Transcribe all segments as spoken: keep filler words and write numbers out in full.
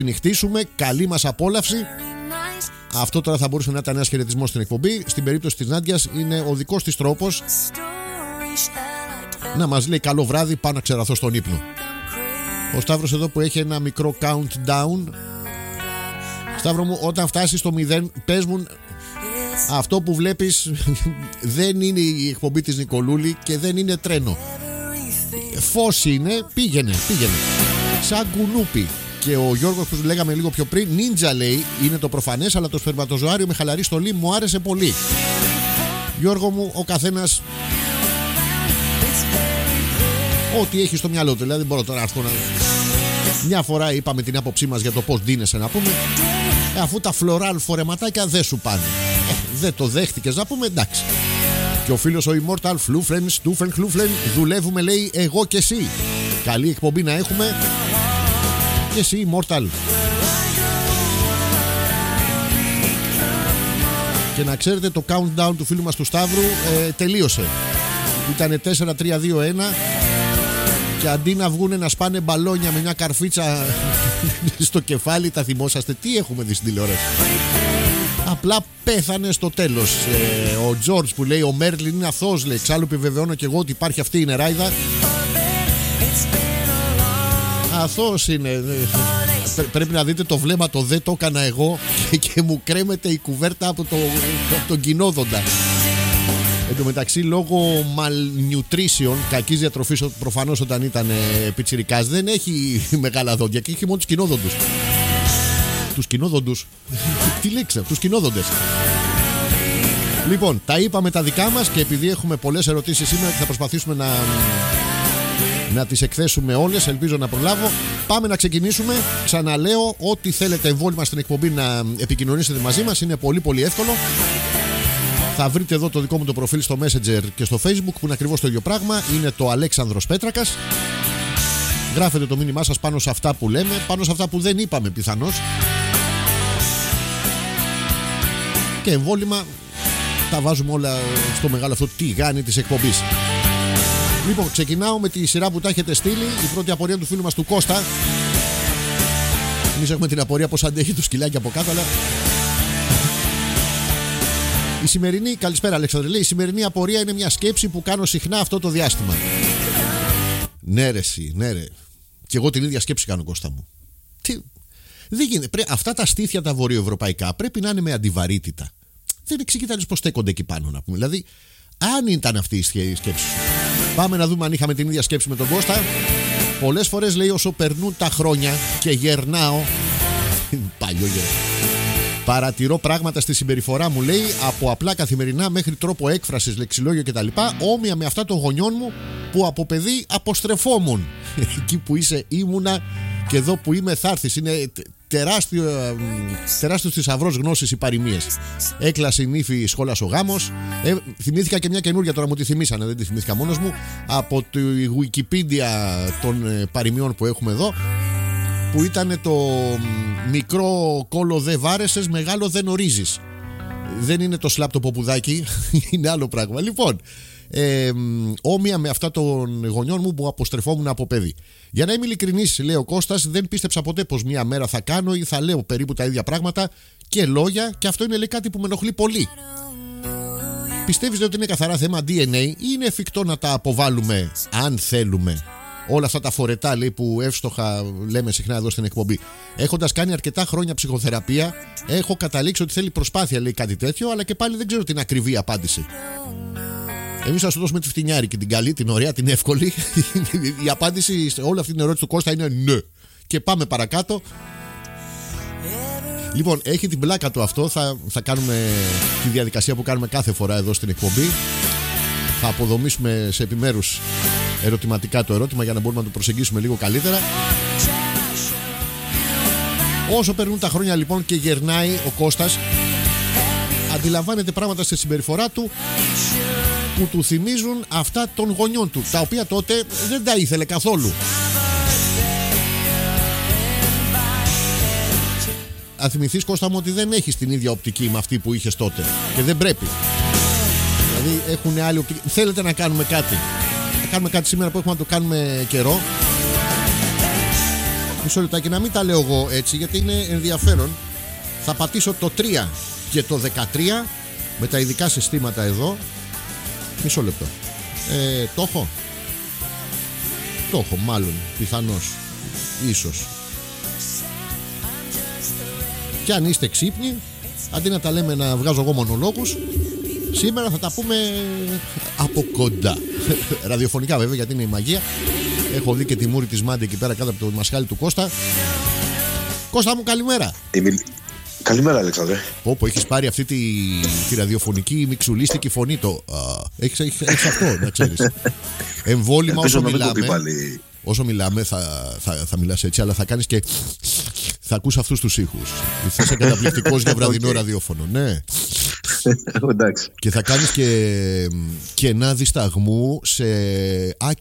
νυχτήσουμε. Καλή μας απόλαυση. Αυτό τώρα θα μπορούσε να ήταν ένας χαιρετισμός στην εκπομπή. Στην περίπτωση της Νάντιας είναι ο δικός της τρόπος να μας λέει καλό βράδυ, πάω να ξεραθώ στον ύπνο. Ο Σταύρος εδώ που έχει ένα μικρό countdown. Σταύρο μου, όταν φτάσει στο μηδέν, πες μου, αυτό που βλέπεις δεν είναι η εκπομπή της Νικολούλη και δεν είναι τρένο. Φως είναι, πήγαινε, πήγαινε. Σαν κουνούπι. Και ο Γιώργος που λέγαμε λίγο πιο πριν, νίντζα λέει, είναι το προφανές, αλλά το σπερματοζωάριο με χαλαρή στολή μου άρεσε πολύ. Γιώργο μου, ο καθένας ό,τι έχει στο μυαλό του. Δηλαδή δεν μπορώ τώρα να έρθω να... Μια φορά είπαμε την άποψή μας για το πώς ντύνεσαι να πούμε, ε, αφού τα φλωράλ φορεματάκια δεν σου πάνε, ε, δεν το δέχτηκες να πούμε, εντάξει. Και ο φίλος ο Immortal Fluflen, Stufen Fluflen, δουλεύουμε λέει εγώ και εσύ. Καλή εκπομπή να έχουμε. Και εσύ Immortal. Και να ξέρετε το countdown του φίλου μας του Σταύρου ε, τελείωσε. Ήτανε τέσσερα τρία δύο ένα. Και αντί να βγούνε να σπάνε μπαλόνια με μια καρφίτσα στο κεφάλι, τα θυμόσαστε τι έχουμε δει στην τηλεόραση. Απλά πέθανε στο τέλος. ε, Ο Τζορτζ που λέει ο Μέρλιν είναι αθώος, λέει. Εξάλλου επιβεβαιώνω και εγώ ότι υπάρχει αυτή η νεράιδα. Αθώος είναι. Πρέπει να δείτε το βλέμμα, το δε το έκανα εγώ και, και μου κρέμεται η κουβέρτα από, το, από τον κοινόδοντα. Εν τω μεταξύ, λόγω malnutrition, κακής διατροφής, προφανώς όταν ήταν ε, πιτσιρικάς, δεν έχει μεγάλα δόντια και έχει μόνο τους κοινόδοντους. Τους κοινόδοντους. Τι λέξα, τους κοινόδοντες. Λοιπόν, τα είπαμε τα δικά μας και επειδή έχουμε πολλές ερωτήσεις σήμερα και θα προσπαθήσουμε να, να τις εκθέσουμε όλες, ελπίζω να προλάβω. Πάμε να ξεκινήσουμε. Ξαναλέω, ό,τι θέλετε εμβόλυμα στην εκπομπή να επικοινωνήσετε μαζί μας, είναι πολύ πολύ εύκολο. Θα βρείτε εδώ το δικό μου το προφίλ στο Messenger και στο Facebook που είναι ακριβώς το ίδιο πράγμα. Είναι το Αλέξανδρος Πέτρακας. Γράφετε το μήνυμά σας πάνω σε αυτά που λέμε, πάνω σε αυτά που δεν είπαμε πιθανώς. Και εμβόλυμα τα βάζουμε όλα στο μεγάλο αυτό τηγάνι της εκπομπής. Λοιπόν, ξεκινάω με τη σειρά που τα έχετε στείλει. Η πρώτη απορία του φίλου μας του Κώστα. Εμείς έχουμε την απορία πως αντέχει το σκυλάκι από κάτω, αλλά... Η σημερινή, καλησπέρα Αλέξανδρε, λέει, η σημερινή απορία είναι μια σκέψη που κάνω συχνά αυτό το διάστημα. Ναι ρε εσύ, ναι ρε. Και εγώ την ίδια σκέψη κάνω, Κώστα μου. Τι... Δεν γίνεται. Πρέ... Αυτά τα στήθια τα βορειοευρωπαϊκά πρέπει να είναι με αντιβαρύτητα. Δεν εξηγείται πως στέκονται εκεί πάνω να πούμε. Δηλαδή, αν ήταν αυτή η σκέψη. Πάμε να δούμε αν είχαμε την ίδια σκέψη με τον Κώστα. Πολλές φορές λέει όσο περνούν τα χρόνια και γερνάω. Παλιό γερνάω. Παρατηρώ πράγματα στη συμπεριφορά μου, λέει, από απλά καθημερινά μέχρι τρόπο έκφρασης, λεξιλόγιο κτλ. Όμοια με αυτά των γονιών μου που από παιδί αποστρεφόμουν. Εκεί που είσαι ήμουνα και εδώ που είμαι θα έρθεις. Είναι τεράστιο, τεράστιος θησαυρός γνώσης οι παροιμίες. Έκλασε η νύφη σχόλας ο γάμος. Ε, θυμήθηκα και μια καινούρια τώρα, μου τη θυμήσανε, δεν τη θυμήθηκα μόνος μου. Από τη Wikipedia των παροιμιών που έχουμε εδώ. Που ήταν το μικρό κόλλο δε βάρεσες, μεγάλο δεν ορίζεις. Δεν είναι το σλάπ το ποπουδάκι, είναι άλλο πράγμα. Λοιπόν, ε, όμοια με αυτά των γονιών μου που αποστρεφόμουν από παιδί. Για να είμαι ειλικρινής, λέει ο Κώστας, δεν πίστεψα ποτέ πως μία μέρα θα κάνω ή θα λέω περίπου τα ίδια πράγματα και λόγια, και αυτό είναι, λέει, κάτι που με ενοχλεί πολύ. Πιστεύεις ότι είναι καθαρά θέμα ντι εν έι ή είναι εφικτό να τα αποβάλουμε αν θέλουμε? Όλα αυτά τα φορετά, λέει, που εύστοχα λέμε συχνά εδώ στην εκπομπή. Έχοντας κάνει αρκετά χρόνια ψυχοθεραπεία, έχω καταλήξει ότι θέλει προσπάθεια, λέει, κάτι τέτοιο, αλλά και πάλι δεν ξέρω την ακριβή απάντηση. Εμείς θα σου δώσουμε τη φτηνιάρικη, την καλή, την ωραία, την εύκολη. Η απάντηση σε όλη αυτή την ερώτηση του Κώστα είναι ναι. Και πάμε παρακάτω. Λοιπόν, έχει την πλάκα του αυτό. Θα, θα κάνουμε τη διαδικασία που κάνουμε κάθε φορά εδώ στην εκπομπή. Θα αποδομήσουμε σε επιμέρους ερωτηματικά το ερώτημα για να μπορούμε να το προσεγγίσουμε λίγο καλύτερα. Όσο περνούν τα χρόνια λοιπόν και γερνάει ο Κώστας, αντιλαμβάνεται πράγματα στη συμπεριφορά του που του θυμίζουν αυτά των γονιών του, τα οποία τότε δεν τα ήθελε καθόλου. Αν θυμηθείς, Κώστα μου, ότι δεν έχεις την ίδια οπτική με αυτή που είχες τότε και δεν πρέπει. Δηλαδή έχουν άλλη οπτική. Θέλετε να κάνουμε κάτι? Να κάνουμε κάτι σήμερα που έχουμε να το κάνουμε καιρό. Μισό λεπτάκι, να μην τα λέω εγώ έτσι, γιατί είναι ενδιαφέρον. Θα πατήσω το τρία και το δεκατρία με τα ειδικά συστήματα εδώ. Μισό λεπτό. Ε, το έχω. Το έχω, μάλλον, πιθανώς. Ίσως. Και αν είστε ξύπνοι, αντί να τα λέμε να βγάζω εγώ μονολόγους, σήμερα θα τα πούμε από κοντά. Ραδιοφωνικά βέβαια, γιατί είναι η μαγεία. Έχω δει και τη μούρη της Μάντι εκεί πέρα κάτω από το μασχάλι του Κώστα. Κώστα μου, καλημέρα. Είμαι... Καλημέρα, Αλέξανδρε. Όπου έχεις πάρει αυτή τη, τη ραδιοφωνική μιξουλίστικη φωνή. Το, α, έχεις, έχεις, έχεις αυτό, να ξέρεις. Εμβόλυμα όσο μιλάμε. Όσο μιλάμε θα, θα, θα μιλάς έτσι, αλλά θα κάνεις και θα ακούς αυτούς τους ήχους. Θα είσαι καταπληκτικός για βραδινό okay. ραδιόφωνο. Ναι. Εντάξει. Και θα κάνεις και κενά δισταγμού σε ακ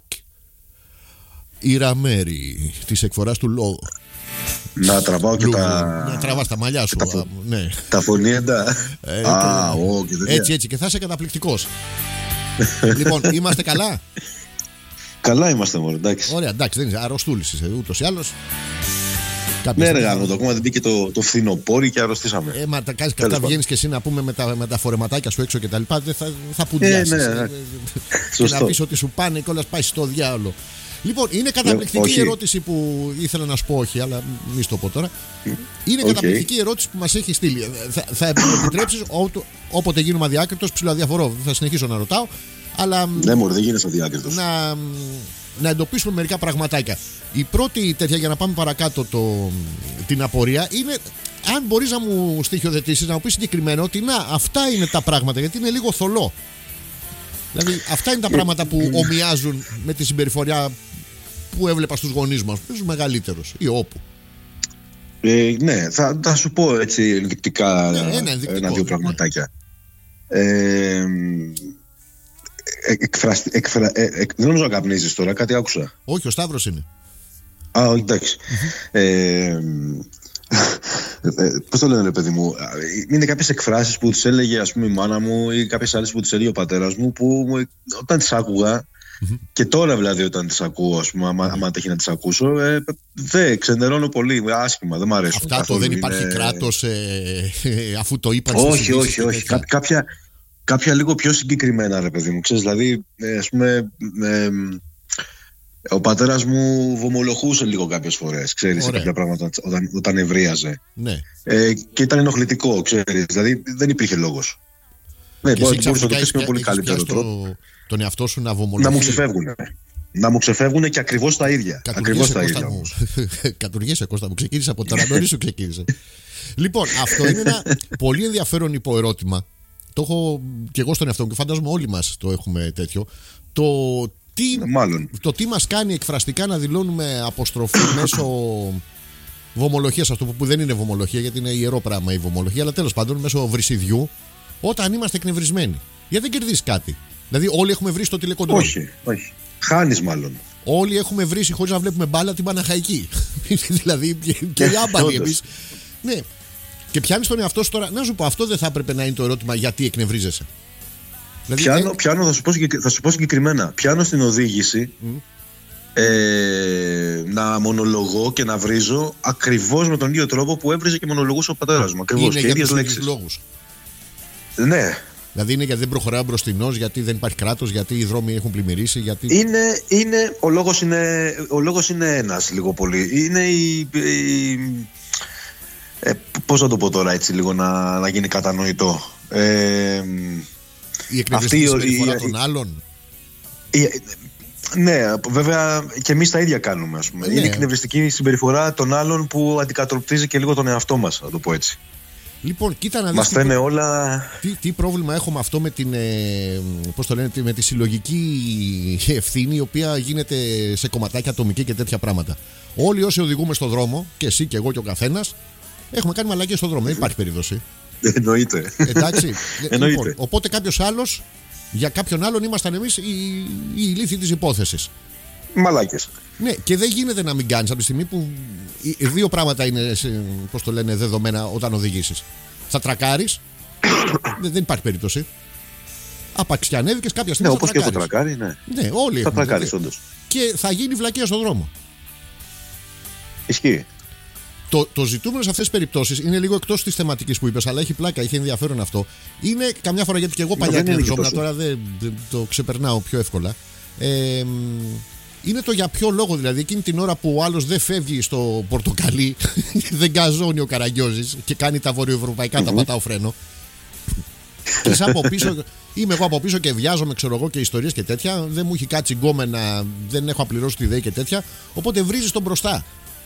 Ιραμέρι της εκφοράς του λόγου. Να τραβάω και Λου, τα... Να τραβάς τα μαλλιά σου. Τα, α, ναι. τα φωνήεντα. Ε, Α, και... ο, και έτσι, έτσι. Και θα είσαι καταπληκτικός. Λοιπόν, είμαστε καλά. Καλά είμαστε μόνο, εντάξει. Ωραία, εντάξει, δεν είσαι αρρωστούλης είσαι ούτως ή άλλως. Ναι, ρε γάμο, το ακόμα δεν μπήκε το, το φθινοπόρι και αρρωστήσαμε. Ε, μα τα κάνεις και αυτά, βγαίνεις και εσύ να πούμε με τα, με τα φορεματάκια σου έξω και τα λοιπά. Δεν θα, θα πουντιάσεις. Ε, ναι, ναι. Και να πεις ότι σου πάνε και όλα πάει στο διάολο. Λοιπόν, είναι καταπληκτική η ερώτηση που ήθελα να σου πω, όχι, αλλά μη στο πω τώρα. Είναι okay. καταπληκτική η ερώτηση που μας έχει στείλει. Θα, θα επιτρέψεις ό, όποτε γίνομαι αδιάκριτος, ψιλοαδιαφορώ, θα συνεχίσω να ρωτάω. Αλλά ναι, μωρέ, δεν γίνεσαι αδιάκριτος. Να, να εντοπίσουμε μερικά πραγματάκια. Η πρώτη τέτοια, για να πάμε παρακάτω το, την απορία, είναι αν μπορείς να μου στοιχειοθετήσεις, να μου πεις συγκεκριμένα ότι να, αυτά είναι τα πράγματα, γιατί είναι λίγο θολό. Δηλαδή, αυτά είναι τα πράγματα που ομοιάζουν με τη συμπεριφορά που έβλεπα στους γονείς μας, στους μεγαλύτερους ή όπου. Ε, ναι, θα, θα σου πω έτσι ενδεικτικά ναι, ένα, ένα-δύο πραγματάκια. Ε, εκφραστη, εκφρα, ε, εκ, δεν νομίζω να καπνίζεις τώρα, κάτι άκουσα. Όχι, ο Σταύρος είναι. Α, όχι, εντάξει. ε, Πώς το λένε, ρε παιδί μου, είναι κάποιες εκφράσεις που τις έλεγε, ας πούμε, η μάνα μου ή κάποιες άλλες που τις έλεγε ο πατέρας μου, που όταν τις άκουγα mm-hmm. και τώρα δηλαδή όταν τις ακούω, ας πούμε, άμα, άμα τέχει να τις ακούσω, ε, δεν ξενερώνω πολύ, άσχημα, δεν μ' αρέσουν. Αυτά το δεν υπάρχει είναι... κράτος ε, ε, αφού το είπαν. Όχι, όχι, όχι. Κά, κάποια, κάποια λίγο πιο συγκεκριμένα, ρε παιδί μου, ξέρεις, δηλαδή, ε, ας πούμε... Ε, ο πατέρας μου βομολογούσε λίγο κάποιες φορές, ξέρεις, σε κάποια πράγματα όταν, όταν ευρίαζε. Ναι. Ε, και ήταν ενοχλητικό, ξέρεις, δηλαδή δεν υπήρχε λόγος. Ναι, μπορείς να το πεις με πολύ καλύτερο τρόπο. Τον εαυτό σου να βομολογεί. Να μου ξεφεύγουνε. Να μου ξεφεύγουνε και ακριβώς τα ίδια. Ακριβώς τα ίδια όμως. Κατουργέσαι, Κώστα μου, ξεκίνησε από τώρα, νωρίς σου ξεκίνησε. Λοιπόν, αυτό είναι ένα πολύ ενδιαφέρον υποερώτημα. Το έχω και εγώ στον εαυτό μου και φαντάζομαι όλοι μας το έχουμε τέτοιο. Το Τι, το τι μας κάνει εκφραστικά να δηλώνουμε αποστροφή μέσω βομολογίας, αυτό που δεν είναι βομολογία, γιατί είναι ιερό πράγμα η βομολογία, αλλά τέλος πάντων μέσω βρυσιδιού, όταν είμαστε εκνευρισμένοι. Γιατί δεν κερδίσεις κάτι. Δηλαδή, όλοι έχουμε βρει στο τηλεκοντρόλ. Όχι, όχι. Χάνεις μάλλον. Όλοι έχουμε βρει χωρίς να βλέπουμε μπάλα την Παναχαϊκή. Δηλαδή, και οι άμπαλοι εμείς. Ναι. Και πιάνεις τον εαυτό σου τώρα. Να σου πω, αυτό δεν θα έπρεπε να είναι το ερώτημα γιατί εκνευρίζεσαι. Δηλαδή, πιάνω, πιάνω θα, σου πω, θα σου πω συγκεκριμένα. Πιάνω στην οδήγηση mm. ε, να μονολογώ και να βρίζω ακριβώς με τον ίδιο τρόπο που έβριζε και μονολογούσε ο πατέρας μου. Ακριβώς. Είναι και για ίδιες τους λέξεις. Λόγους. Ναι. Δηλαδή είναι γιατί δεν προχωράει μπροστινός, γιατί δεν υπάρχει κράτος, γιατί οι δρόμοι έχουν πλημμυρίσει. Γιατί... Είναι, είναι, ο, λόγος είναι, ο λόγος είναι ένας λίγο πολύ. Είναι η... η ε, πώς να το πω τώρα έτσι λίγο να, να γίνει κατανοητό. Ε, η εκνευριστική συμπεριφορά των άλλων. Η, ναι, βέβαια και εμείς τα ίδια κάνουμε, ας πούμε. Ναι. Είναι η εκνευριστική συμπεριφορά των άλλων που αντικατοπτρίζει και λίγο τον εαυτό μας, να το πω έτσι. Λοιπόν, κοίτα να δεις. Μας φαίνεται όλα. Τι, τι πρόβλημα έχω με αυτό, με την, ε, πώς το λένε, με τη συλλογική ευθύνη, η οποία γίνεται σε κομματάκια ατομική και τέτοια πράγματα. Όλοι όσοι οδηγούμε στον δρόμο, και εσύ και εγώ και ο καθένας, έχουμε κάνει μαλακίες στον δρόμο. Δεν υπάρχει περίπτωση. Εννοείται. Εντάξει. Εννοείται. Λοιπόν, οπότε κάποιος άλλος, για κάποιον άλλον ήμασταν εμείς οι, οι ηλίθιοι της υπόθεσης. Μαλάκες. Ναι, και δεν γίνεται να μην κάνεις από τη στιγμή που οι δύο πράγματα είναι, πώς το λένε, δεδομένα όταν οδηγήσεις. Θα τρακάρεις, δεν, δεν υπάρχει περίπτωση. Άπαξ και ανέβηκες κάποια στιγμή. Ναι, όπως και έχω τρακάρει, ναι. Ναι, όλοι θα τρακάρεις, όντως. Και θα γίνει βλακεία στον δρόμο. Ισχύει. Το, το ζητούμενο σε αυτές τις περιπτώσεις είναι λίγο εκτός της θεματικής που είπες, αλλά έχει πλάκα, έχει ενδιαφέρον αυτό. Είναι καμιά φορά, γιατί και εγώ παλιά κρυζόμουν, τώρα δεν, δεν το ξεπερνάω πιο εύκολα. Ε, είναι το για ποιο λόγο, δηλαδή εκείνη την ώρα που ο άλλος δεν φεύγει στο πορτοκαλί, δεν γκαζώνει ο Καραγκιόζης και κάνει τα βορειοευρωπαϊκά, τα πατάω φρένο. Και σαν από πίσω, είμαι εγώ από πίσω και βιάζομαι, ξέρω εγώ, και ιστορίες και τέτοια. Δεν μου έχει κάτσει γκόμενα, δεν έχω απληρώσει τη ΔΕΗ και τέτοια. Οπότε βρίζεις τον μπροστά.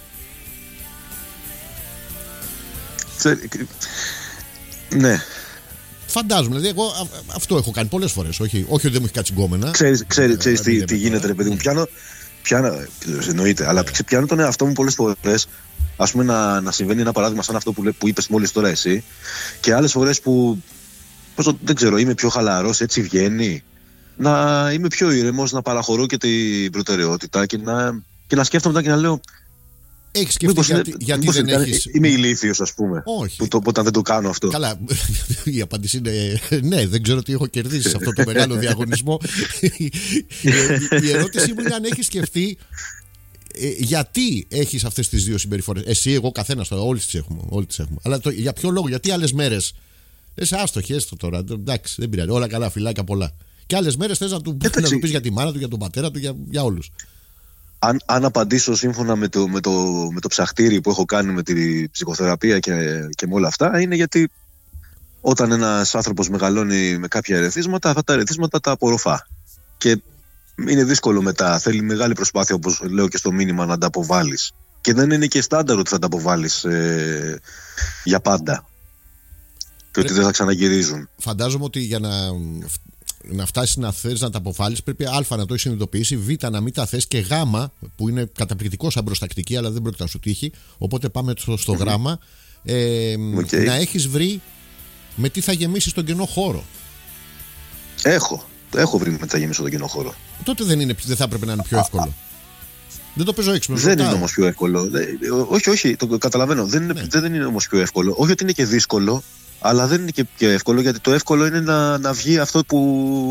Ναι. Φαντάζομαι, δηλαδή εγώ α, αυτό έχω κάνει πολλές φορές. Όχι, όχι ότι δεν μου έχει κάτσει γκόμενα. Ξέρεις, ξέρεις, ξέρεις τι, τι γίνεται, ρε παιδί μου. Πιάνω, πιάνω, εννοείται, αλλά πιάνω τον εαυτό μου πολλές φορές. Ας πούμε να, να συμβαίνει ένα παράδειγμα σαν αυτό που, που είπες μόλις τώρα εσύ. Και άλλες φορές που, πώς το, δεν ξέρω, είμαι πιο χαλαρός, έτσι βγαίνει. Να είμαι πιο ήρεμος, να παραχωρώ και την προτεραιότητα και να, και να σκέφτομαι μετά και να λέω. Έχεις σκεφτεί γιατί, είναι, γιατί δεν είναι, έχεις. Είμαι ηλίθιος, ας πούμε. Όχι. Που το, όταν δεν το κάνω αυτό. Καλά. Η απάντηση είναι ναι, δεν ξέρω τι έχω κερδίσει σε αυτό το μεγάλο διαγωνισμό. η, η ερώτησή μου είναι αν έχεις σκεφτεί ε, γιατί έχεις αυτές τις δύο συμπεριφορές. Εσύ, εγώ, καθένας τώρα. Όλοι τις έχουμε. Όλοι τις έχουμε. Αλλά το, για ποιο λόγο, γιατί άλλες μέρες. Λες άστοχη, έστω τώρα. Εντάξει, δεν πειράζει. Όλα καλά, φιλάκια πολλά. Και άλλες μέρες θες να του, να του πεις για τη μάνα του, για τον πατέρα του, για, για όλους. Αν, αν απαντήσω σύμφωνα με το, με, το, με το ψαχτήρι που έχω κάνει με τη ψυχοθεραπεία και, και με όλα αυτά, είναι γιατί όταν ένας άνθρωπος μεγαλώνει με κάποια ερεθίσματα, αυτά τα ερεθίσματα τα απορροφά. Και είναι δύσκολο μετά, θέλει μεγάλη προσπάθεια, όπως λέω και στο μήνυμα, να τα αποβάλεις. Και δεν είναι και στάνταρ ότι θα τα αποβάλεις ε, για πάντα. Και ότι δεν θα ξαναγυρίζουν. Φαντάζομαι ότι για να... να φτάσεις να θες να τα αποβάλεις, πρέπει Α να το έχεις συνειδητοποιήσει, Β να μην τα θες και Γ, που είναι καταπληκτικό σαν προστακτική, αλλά δεν πρόκειται να σου τύχει. Οπότε πάμε στο, στο mm-hmm. Γ. Ε, okay. Να έχεις βρει με τι θα γεμίσεις τον κενό χώρο. Έχω. Έχω βρει με τι θα γεμίσω τον κενό χώρο. Τότε δεν, είναι, δεν θα έπρεπε να είναι πιο εύκολο. Α, δεν το παίζω έξυπνο. Δεν είναι όμως πιο εύκολο. Όχι, όχι, το καταλαβαίνω. Δεν είναι, ναι. δεν είναι όμως πιο εύκολο. Όχι ότι είναι και δύσκολο. Αλλά δεν είναι και, και εύκολο, γιατί το εύκολο είναι να, να βγει αυτό που,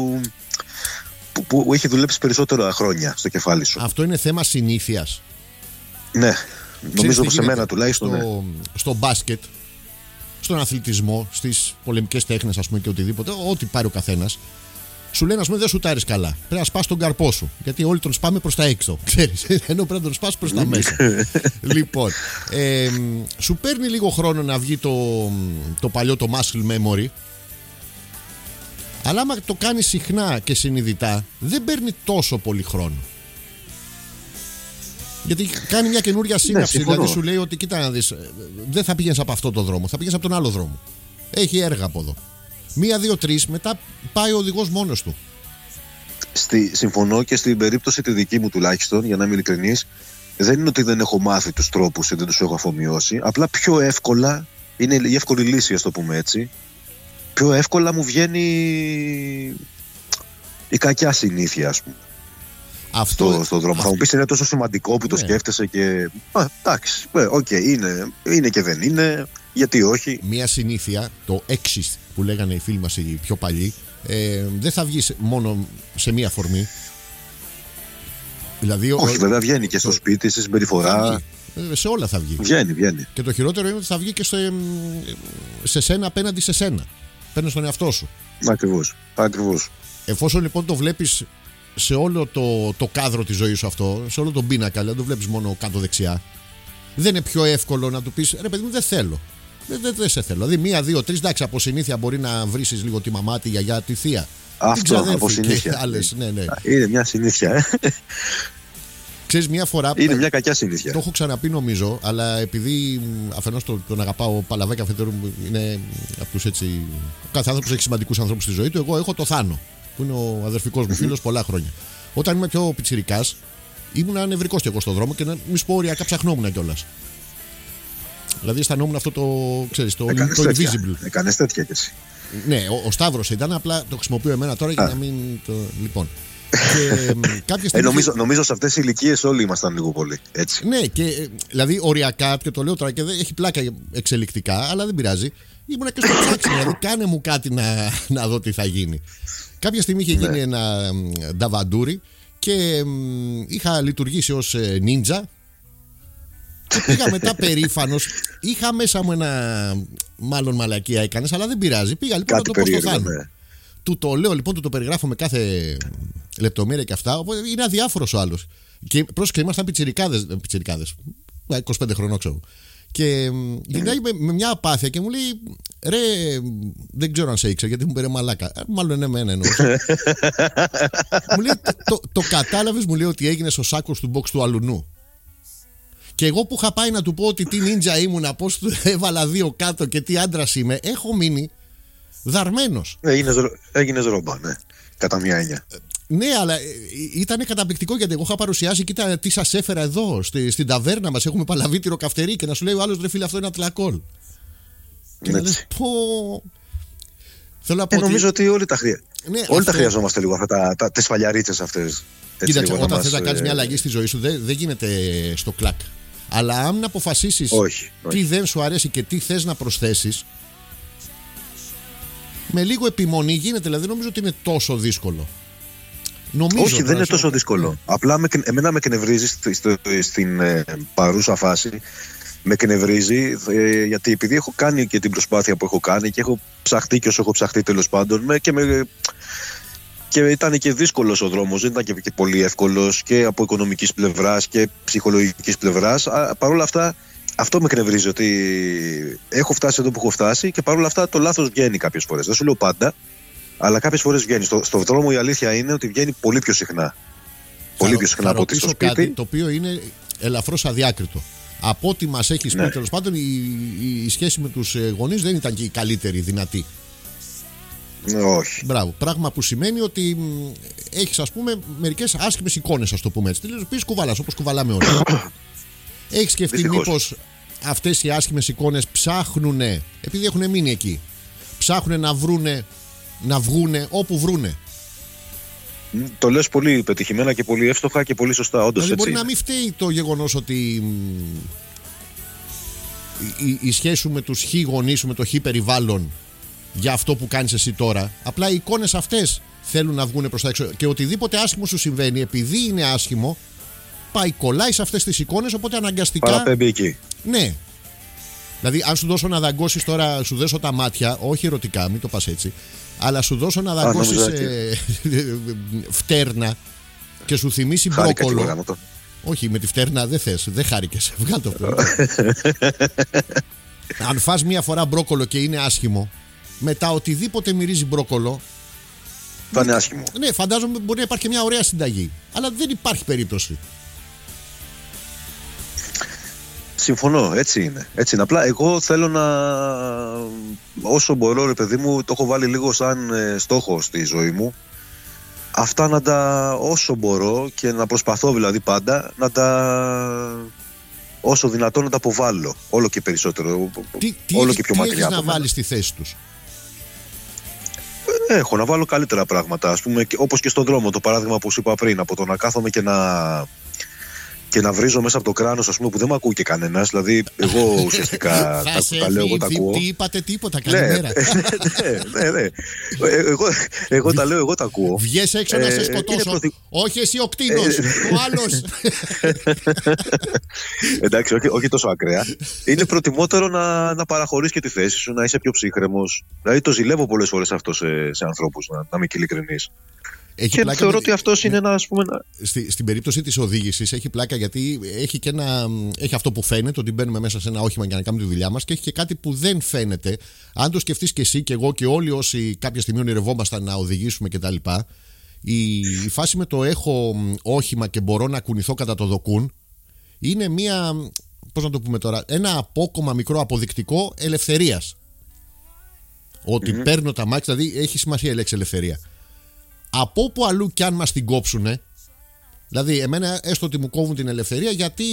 που, που έχει δουλέψει περισσότερα χρόνια στο κεφάλι σου. Αυτό είναι θέμα συνήθειας. Ναι, νομίζω πως σε μένα τουλάχιστον. Στο, ναι. στο μπάσκετ, στον αθλητισμό, στις πολεμικές τέχνες, ας πούμε, και οτιδήποτε, ό,τι πάρει ο καθένας, σου λένε, ας πούμε, δεν σουτάρεις καλά. Πρέπει να σπάς τον καρπό σου. Γιατί όλοι τον σπάμε προς τα έξω. Ξέρεις, ενώ πρέπει να τον σπάς προς τα μέσα. Λοιπόν, ε, σου παίρνει λίγο χρόνο να βγει το, το παλιό το muscle memory. Αλλά άμα το κάνεις συχνά και συνειδητά, δεν παίρνει τόσο πολύ χρόνο. Γιατί κάνει μια καινούρια σύναψη. Ναι, δηλαδή σου λέει ότι κοίτα να δεις, δεν θα πηγαίνεις από αυτό το δρόμο, θα πηγαίνεις από τον άλλο δρόμο. Έχει έργα από εδώ. Μία, δύο, τρεις, μετά πάει ο οδηγός μόνος του. Στη, συμφωνώ και στην περίπτωση τη δική μου τουλάχιστον, για να είμαι ειλικρινής, δεν είναι ότι δεν έχω μάθει τους τρόπους ή δεν τους έχω αφομοιώσει. Απλά πιο εύκολα, είναι η εύκολη λύση, ας το πούμε έτσι, πιο εύκολα μου βγαίνει η κακιά συνήθεια, ας πούμε. Αυτό στο, στο δρόμο. Αυτό... Θα μου πεις είναι τόσο σημαντικό που το ναι. σκέφτεσαι και. Α, εντάξει, οκ, okay, είναι, είναι και δεν είναι. Γιατί όχι. Μία συνήθεια, το exist που λέγανε οι φίλοι μας οι πιο παλιοί, ε, δεν θα βγει μόνο σε μία φορμή. Δηλαδή, όχι, ο, βέβαια βγαίνει και στο το... σπίτι, στη συμπεριφορά. Σε όλα θα βγει. Βγαίνει, βγαίνει. Και το χειρότερο είναι ότι θα βγει και σε, σε σένα απέναντι σε σένα. Παίρνεις τον εαυτό σου. Ακριβώς. Ακριβώς. Εφόσον λοιπόν το βλέπεις σε όλο το, το κάδρο της ζωής σου αυτό, σε όλο τον πίνακα, δηλαδή το βλέπεις μόνο κάτω δεξιά, δεν είναι πιο εύκολο να του πεις ρε παιδί μου, δεν θέλω. Δεν, δεν, δεν σε θέλω. Δηλαδή, μία, δύο, τρεις, εντάξει, από συνήθεια μπορεί να βρίσεις λίγο τη μαμά, τη γιαγιά, τη θεία. Αυτό από συνήθεια. Άλλες, ναι, ναι. Είναι μια συνήθεια, ε. Ξέρεις, μια φορά. Είναι μια κακιά συνήθεια. Το έχω ξαναπεί νομίζω, αλλά επειδή αφενός τον, τον αγαπάω, Παλαβέκα αφετέρου είναι από τους έτσι. Κάθε άνθρωπος έχει σημαντικούς ανθρώπους στη ζωή του. Εγώ έχω το Θάνο, που είναι ο αδερφικός μου φίλος πολλά χρόνια. Όταν είμαι πιο πιτσιρικάς, ήμουν νευρικός κι εγώ στον δρόμο και να μην σου πω οριακά ψαχνόμουν κιόλας. Δηλαδή αισθανόμουν αυτό το, ξέρεις, το, το invisible. Έκανες τέτοια κι εσύ. Ναι, ο, ο Σταύρος ήταν, απλά το χρησιμοποιώ εμένα τώρα για να μην το... Λοιπόν. Και, κάποια στιγμή... ε, νομίζω, νομίζω σε αυτές τις ηλικίες όλοι ήμασταν λίγο πολύ έτσι. Ναι, και δηλαδή οριακά, και το λέω τώρα και δεν έχει πλάκα εξελικτικά, αλλά δεν πειράζει. Ήμουνα και στο ψάξιμο, δηλαδή κάνε μου κάτι να, να δω τι θα γίνει. Κάποια στιγμή είχε γίνει ναι. ένα νταβαντούρι και είχα λειτουργήσει ως νίντζα. Και πήγα μετά περήφανος. Είχα μέσα μου ένα. Μάλλον μαλακία έκανες, αλλά δεν πειράζει. Πήγα λοιπόν Κάτι να το πω στο περίεργο, Θάνο. ναι. Του το λέω λοιπόν, του το περιγράφω με κάθε λεπτομέρεια και αυτά. Οπότε είναι αδιάφορος ο άλλος. Και πρόσεχε, ήμασταν πιτσιρικάδες. πιτσιρικάδες είκοσι πέντε χρονών, ξέρω. Και γυρνάει με, με μια απάθεια και μου λέει: ρε, δεν ξέρω αν σε ήξερα γιατί μου πήρε μαλάκα. Μάλλον είναι εμένα εννοούσα. Μου λέει: το, το κατάλαβες, μου λέει, ότι έγινες ο σάκος του box του αλουνού. Και εγώ που είχα πάει να του πω ότι τι νίντζα ήμουνα, πώς του έβαλα δύο κάτω και τι άντρας είμαι, έχω μείνει δαρμένος. Έγινες, έγινες ρόμπα, ναι. Κατά μια έννοια. Ναι, αλλά ήταν καταπληκτικό γιατί εγώ είχα παρουσιάσει, κοίτα τι σας έφερα εδώ, στη, στην ταβέρνα μας. Έχουμε παλαβίτηρο καυτερί και να σου λέει ο άλλος, ρε φίλε, αυτό είναι ατλακόλ. Και να λες, πω. Θέλω να πω ε, ότι... νομίζω ότι όλοι τα, χρεια... ναι, όλοι αυτό... τα χρειαζόμαστε λίγο αυτά, τα, τα, τις φαλιαρίτσες αυτές. Κοίταξε, όταν μας... θες να κάνεις μια αλλαγή στη ζωή σου, δεν, δεν γίνεται στο κλακ. Αλλά αν αποφασίσεις όχι, τι όχι. δεν σου αρέσει και τι θες να προσθέσεις, με λίγο επιμονή γίνεται. Δηλαδή, νομίζω ότι είναι τόσο δύσκολο. Νομίζω, όχι, δεν είναι τόσο δύσκολο. Ναι. Απλά με, εμένα με κνευρίζει στη, στη, στην ε, παρούσα φάση. Με κνευρίζει ε, γιατί επειδή έχω κάνει και την προσπάθεια που έχω κάνει και έχω ψαχτεί και όσο έχω ψαχτεί τέλος πάντων με, και, με, και ήταν και δύσκολος ο δρόμος, δεν ήταν και, και πολύ εύκολος και από οικονομικής πλευράς και ψυχολογικής πλευράς. Παρ' όλα αυτά, αυτό με κνευρίζει, ότι έχω φτάσει εδώ που έχω φτάσει και παρ' όλα αυτά το λάθος βγαίνει κάποιες φορές. Δεν σου λέω πάντα, αλλά κάποιες φορές βγαίνει. Στο, στο δρόμο η αλήθεια είναι ότι βγαίνει πολύ πιο συχνά. Πολύ πιο συχνά από ότι στο σπίτι. Κάτι το οποίο είναι ελαφρώς αδιάκριτο. Από ό,τι μας έχεις ναι. πει, τέλος πάντων, η, η, η σχέση με τους γονείς δεν ήταν και η καλύτερη, δυνατή. Όχι. Μπράβο. Πράγμα που σημαίνει ότι έχεις, ας πούμε, μερικές άσχημες εικόνες, ας το πούμε έτσι. Τι λες, κουβαλάς όπως κουβαλάμε όλοι. Έχεις σκεφτεί Δυστυχώς. μήπως αυτές οι άσχημες εικόνες ψάχνουνε, επειδή έχουν μείνει εκεί, ψάχνουνε να βρούνε, να βγούνε όπου βρούνε. Το λες πολύ πετυχημένα και πολύ εύστοχα και πολύ σωστά, όντως. Δηλαδή έτσι μπορεί είναι. να μην φταίει το γεγονός ότι η, η σχέση σου με τους χ γονείς σου, με το χ περιβάλλον, για αυτό που κάνεις εσύ τώρα. Απλά οι εικόνες αυτές θέλουν να βγουν προς τα έξω. Και οτιδήποτε άσχημο σου συμβαίνει, επειδή είναι άσχημο, πάει κολλάει σε αυτές τις εικόνες. Οπότε αναγκαστικά. Παραπέμπει εκεί. Ναι. Δηλαδή, αν σου δώσω να δαγκώσεις τώρα, σου δώσω τα μάτια, όχι ερωτικά, μην το πας έτσι, αλλά σου δώσω να δαγκώσεις ε, φτέρνα και σου θυμίσει μπρόκολο. Όχι, με τη φτέρνα δεν θες, δεν χάρηκες. Βγάλ' το αυτό. Αν φας μία φορά μπρόκολο και είναι άσχημο, μετά οτιδήποτε μυρίζει μπρόκολο. Θα είναι άσχημο. Ναι, φαντάζομαι μπορεί να υπάρχει μια ωραία συνταγή. Αλλά δεν υπάρχει περίπτωση. Συμφωνώ, έτσι είναι. Έτσι είναι. Απλά εγώ θέλω να. Όσο μπορώ, ρε παιδί μου, το έχω βάλει λίγο σαν ε, στόχο στη ζωή μου. Αυτά να τα. Όσο μπορώ και να προσπαθώ δηλαδή πάντα να τα. Όσο δυνατόν να τα αποβάλω. Όλο και περισσότερο. Τι, τι όλο έχεις, και πιο τι μακριά. έχεις να βάλεις στη θέση τους? Έχω να βάλω καλύτερα πράγματα. Ας πούμε, όπως και στον δρόμο, το παράδειγμα που σου είπα πριν, από το να κάθομαι και να. και να βρίζω μέσα από το κράνος, ας πούμε, που δεν με ακούει και κανένας. Δηλαδή, εγώ ουσιαστικά τα, τα λέω, εγώ τα ακούω. Τι είπατε, τίποτα, καλημέρα. Ναι, ναι, ναι. Εγώ, εγώ τα λέω, εγώ τα ακούω. Βγες έξω να σε σκοτώσω. Προτι... Όχι εσύ ο κτήνος, ο άλλος. Εντάξει, όχι, όχι τόσο ακραία. Είναι προτιμότερο να, να παραχωρείς και τη θέση σου, να είσαι πιο ψύχρεμος. Δηλαδή, το ζηλεύω πολλές φορές αυτό σε, σε ανθρώπους, να, να είμαι και ειλικρινής. Έχει και θεωρώ με... ότι αυτός είναι ένα, ας πούμε, ένα... Στη, στην περίπτωση της οδήγησης έχει πλάκα, γιατί έχει και ένα, έχει αυτό που φαίνεται, ότι μπαίνουμε μέσα σε ένα όχημα για να κάνουμε τη δουλειά μας, και έχει και κάτι που δεν φαίνεται. Αν το σκεφτείς και εσύ και εγώ και όλοι όσοι κάποια στιγμή ονειρευόμασταν να οδηγήσουμε κτλ. Η, η φάση με το έχω όχημα και μπορώ να κουνηθώ κατά το δοκούν είναι μια, πώς να το πούμε τώρα, ένα απόκομμα μικρό αποδεικτικό ελευθερίας. Ότι mm-hmm. παίρνω τα μάξι, δηλαδή έχει σημασία η λέξη ελευθερία. Από όπου αλλού κι αν μας την κόψουνε, δηλαδή εμένα έστω ότι μου κόβουν την ελευθερία γιατί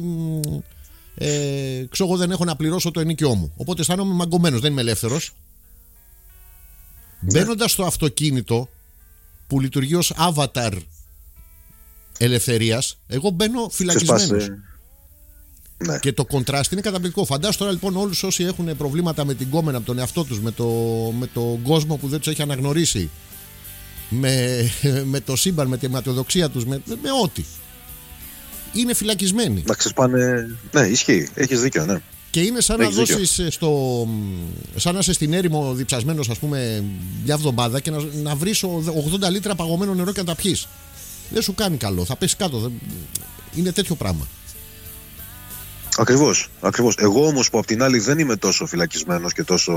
ε, ξέρω εγώ δεν έχω να πληρώσω το ενοίκιό μου, οπότε αισθάνομαι μαγκωμένος, δεν είμαι ελεύθερος. Ναι. Μπαίνοντας στο αυτοκίνητο που λειτουργεί ως avatar ελευθερίας, εγώ μπαίνω φυλακισμένος. Ναι. Και το κοντράστ είναι καταπληκτικό. Φαντάσου τώρα λοιπόν όλους όσοι έχουν προβλήματα με την κόμενα, με τον εαυτό τους, με, το, με τον κόσμο που δεν τους έχει αναγνωρίσει, με, με το σύμπαν, με τη αιματιοδοξία τους, με, με ό,τι. είναι φυλακισμένοι. Να ξεσπάνε. Ναι, ισχύει. Έχεις δίκιο, ναι. Και είναι σαν Έχεις να δώσεις στο. Σαν να είσαι στην έρημο διψασμένος, ας πούμε, μια εβδομάδα και να, να βρεις ογδόντα λίτρα παγωμένο νερό και να τα πιείς. Δεν σου κάνει καλό. Θα πέσει κάτω. Είναι τέτοιο πράγμα. Ακριβώς. Ακριβώς. Εγώ όμως που απ' την άλλη δεν είμαι τόσο φυλακισμένος και τόσο.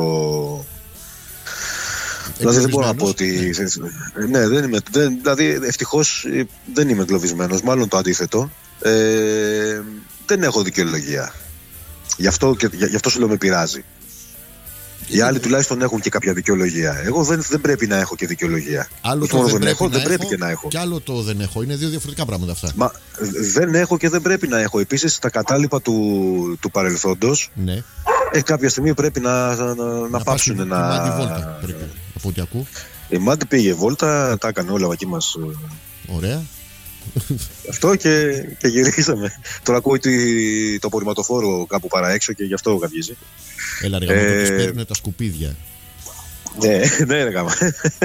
Δηλαδή δεν μπορώ να πω ότι. Ναι, δεν είμαι. Δεν, δηλαδή ευτυχώς δεν είμαι εγκλωβισμένος. Μάλλον το αντίθετο. Ε, δεν έχω δικαιολογία. Γι' αυτό, και, γι' αυτό σου λέω με πειράζει. Οι άλλοι τουλάχιστον έχουν και κάποια δικαιολογία. Εγώ δεν, δεν πρέπει να έχω και δικαιολογία. Άλλο το δεν, δεν, έχω, δεν πρέπει έχω, και να έχω. Και άλλο το δεν έχω. Είναι δύο διαφορετικά πράγματα αυτά. Μα δεν έχω και δεν πρέπει να έχω. Επίσης τα κατάλοιπα του, του παρελθόντος. Ναι. Ε, κάποια στιγμή πρέπει να, να, να, να πάψουν να. Η Μάντι βόλτα πρέπει, από ό,τι ακούω. Η Μάντι πήγε βόλτα, τα έκανε όλα εκεί μας. Ωραία. Αυτό και, και γυρίσαμε. Τώρα ακούω το απορριμματοφόρο κάπου παραέξω και γι' αυτό γαβγίζει. Έλα ρε γαμώτο, τις παίρνουνε τα σκουπίδια. Ναι, ναι ρε γάμα.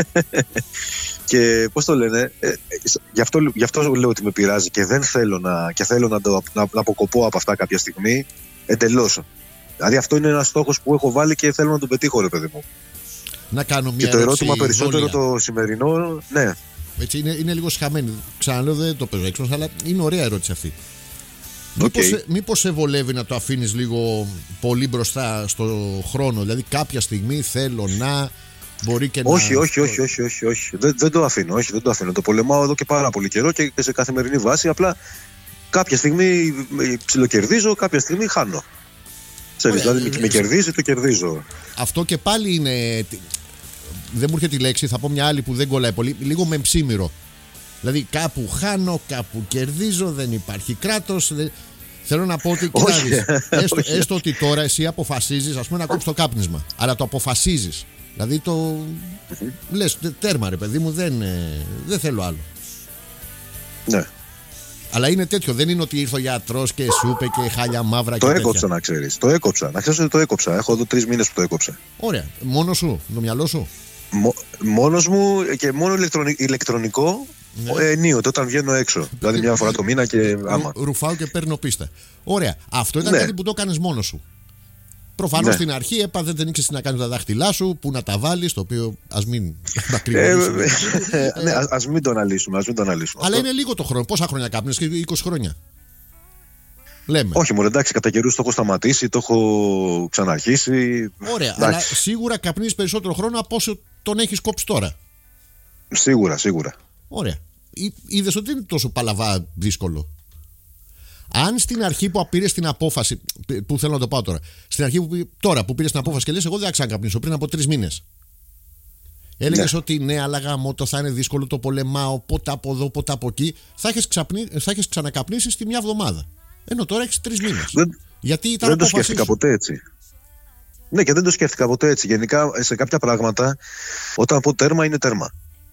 Και πώς το λένε, ε, γι, αυτό, γι' αυτό λέω ότι με πειράζει και δεν θέλω να, και θέλω να, το, να, να αποκοπώ από αυτά κάποια στιγμή εντελώς. Δηλαδή αυτό είναι ένας στόχος που έχω βάλει και θέλω να τον πετύχω, ρε παιδί μου. Να κάνω μια και το ερώτημα περισσότερο δόλια. Το σημερινό, ναι. Έτσι είναι, είναι λίγο σχαμένη. Ξαναλέω, δεν το παίζω έξω, αλλά είναι ωραία ερώτηση αυτή. Okay. Μήπως, μήπως σε βολεύει να το αφήνεις λίγο πολύ μπροστά στο χρόνο? Δηλαδή κάποια στιγμή θέλω να μπορεί και όχι, να... Όχι, όχι, όχι, όχι, όχι. Δεν, δεν το αφήνω, όχι, δεν το αφήνω. Το πολεμάω εδώ και πάρα πολύ καιρό και σε καθημερινή βάση. Απλά κάποια στιγμή ψιλοκερδίζω, κάποια στιγμή χάνω. Ξέρεις, δηλαδή με, με κερδίζει, το κερδίζω. Αυτό και πάλι είναι... Δεν μου έρχεται η λέξη, θα πω μια άλλη που δεν κολλάει πολύ. Λίγο με ψήμυρο. Δηλαδή κάπου χάνω, κάπου κερδίζω, δεν υπάρχει κράτος. Δεν... Θέλω να πω ότι κοιτάξτε, έστω, έστω ότι τώρα εσύ αποφασίζεις, ας πούμε, να κόψεις το κάπνισμα. Αλλά το αποφασίζεις. Δηλαδή το. Mm-hmm. Λες τέρμα, ρε παιδί μου, δεν, δεν θέλω άλλο. Ναι. Αλλά είναι τέτοιο, δεν είναι ότι ήρθε ο γιατρός και σου είπε και χάλια μαύρα το και έκοψα τέτοια. Να ξέρεις. Το έκοψα. Να ξέρεις ότι το έκοψα. Έχω εδώ τρεις μήνες που το έκοψα. Ωραία. Μόνο σου, το μυαλό σου. Μο, μόνος μου και μόνο ηλεκτρονι, ηλεκτρονικό. Ναι. Ε, ενίοτε όταν βγαίνω έξω. Δηλαδή μια φορά το μήνα και άμα. Ρου, ρουφάω και παίρνω πίστα. Ωραία. Αυτό ήταν ναι. κάτι που το έκανες μόνος σου. Προφανώς ναι. στην αρχή έπα δεν ήξερες να κάνεις τα δάχτυλά σου, που να τα βάλεις, το οποίο ας μην μακρηγορήσουμε. Ε, ε, ναι, ας μην το αναλύσουμε. Ας μην το αναλύσουμε. Αλλά αυτό. Είναι λίγο το χρόνο. Πόσα χρόνια κάπνες? Και είκοσι χρόνια. Λέμε. Όχι, μωρέ, εντάξει, κατά καιρούς το έχω σταματήσει, το έχω ξαναρχίσει. Ωραία, εντάξει. Αλλά σίγουρα καπνίζεις περισσότερο χρόνο από όσο τον έχεις κόψει τώρα. Σίγουρα, σίγουρα. Ωραία. Είδες ότι είναι τόσο παλαβά δύσκολο. Αν στην αρχή που πήρες την απόφαση. Που θέλω να το πάω τώρα. Στην αρχή που, τώρα που πήρες την απόφαση και λες, εγώ δεν θα ξανακαπνίσω πριν από τρεις μήνες. Έλεγες ναι. ότι ναι, αλλά γαμώτο, θα είναι δύσκολο, το πολεμάω, πότε από εδώ, πότε από εκεί. Θα έχεις, ξαπνί, θα έχεις ξανακαπνίσει στη μια εβδομάδα. Ενώ τώρα έχεις τρεις μήνες. Δεν, Γιατί ήταν δεν το σκέφτηκα σου. ποτέ έτσι. Ναι, και δεν το σκέφτηκα ποτέ έτσι. Γενικά σε κάποια πράγματα, όταν πω τέρμα, είναι τέρμα.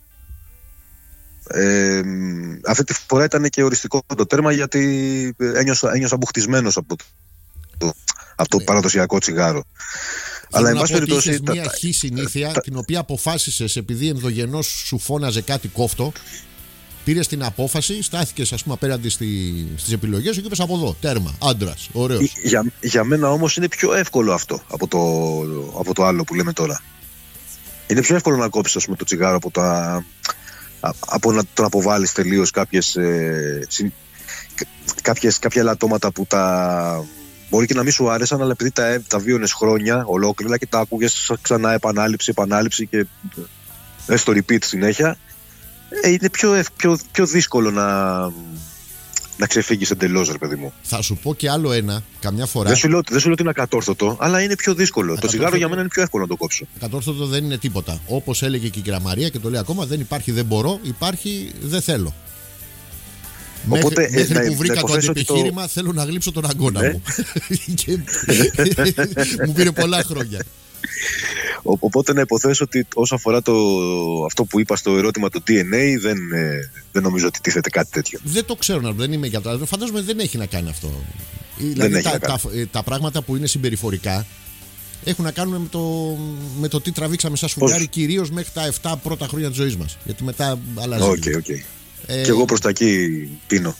Ε, αυτή τη φορά ήταν και οριστικό το τέρμα, γιατί ένιωσα, ένιωσα μπουχτισμένος από το, το, από το παραδοσιακό τσιγάρο. Αλλά εν πάση περιπτώσει. Είχες μια χή συνήθεια τα, την οποία αποφάσισες επειδή ενδογενώς σου φώναζε κάτι κόφτο. Πήρες την απόφαση, στάθηκες ας πούμε απέναντι στη, στις επιλογές σου και είπες από εδώ, τέρμα, άντρας, ωραίος. Για, για μένα όμως είναι πιο εύκολο αυτό από το, από το άλλο που λέμε τώρα. Είναι πιο εύκολο να κόψεις ας πούμε, το τσιγάρο από, τα, από να τον αποβάλεις τελείως κάποιες, ε, συ, κάποιες, κάποια ελαττώματα που τα μπορεί και να μην σου άρεσαν, αλλά επειδή τα, τα βίωνες χρόνια ολόκληρα και τα ακούγες ξανά επανάληψη, επανάληψη και ε, στο repeat συνέχεια. Ε, είναι πιο, πιο, πιο δύσκολο να, να ξεφύγεις εντελώς, ρε παιδί μου. Θα σου πω και άλλο ένα, καμιά φορά. Δεν σου λέω, δεν σου λέω ότι είναι ακατόρθωτο, αλλά είναι πιο δύσκολο. Ακατόρθωτο... Το τσιγάρο για μένα είναι πιο εύκολο να το κόψω. Ακατόρθωτο δεν είναι τίποτα. Όπως έλεγε και η κυρία Μαρία και το λέει ακόμα, δεν υπάρχει δεν μπορώ, υπάρχει δεν θέλω. Οπότε, μέχρι, μέχρι ε, που βρήκα το αντιεπιχείρημα, το... θέλω να γλύψω τον αγκώνα ναι. μου. Και... μου πήρε πολλά χρόνια. Οπότε να υποθέσω ότι όσον αφορά το, αυτό που είπα στο ερώτημα του ντι εν έι, δεν, ε, δεν νομίζω ότι τίθεται κάτι τέτοιο. Δεν το ξέρω, δεν είμαι για το. Φαντάζομαι δεν έχει να κάνει αυτό. Δεν δηλαδή έχει τα, να κάνει. Τα, τα πράγματα που είναι συμπεριφορικά έχουν να κάνουν με το, με το τι τραβήξαμε σαν σφουγγάρι, κυρίως μέχρι τα επτά πρώτα χρόνια της ζωής μας. Γιατί μετά αλλάζει. Okay, okay. Ε, και εγώ προς τα εκεί πίνω.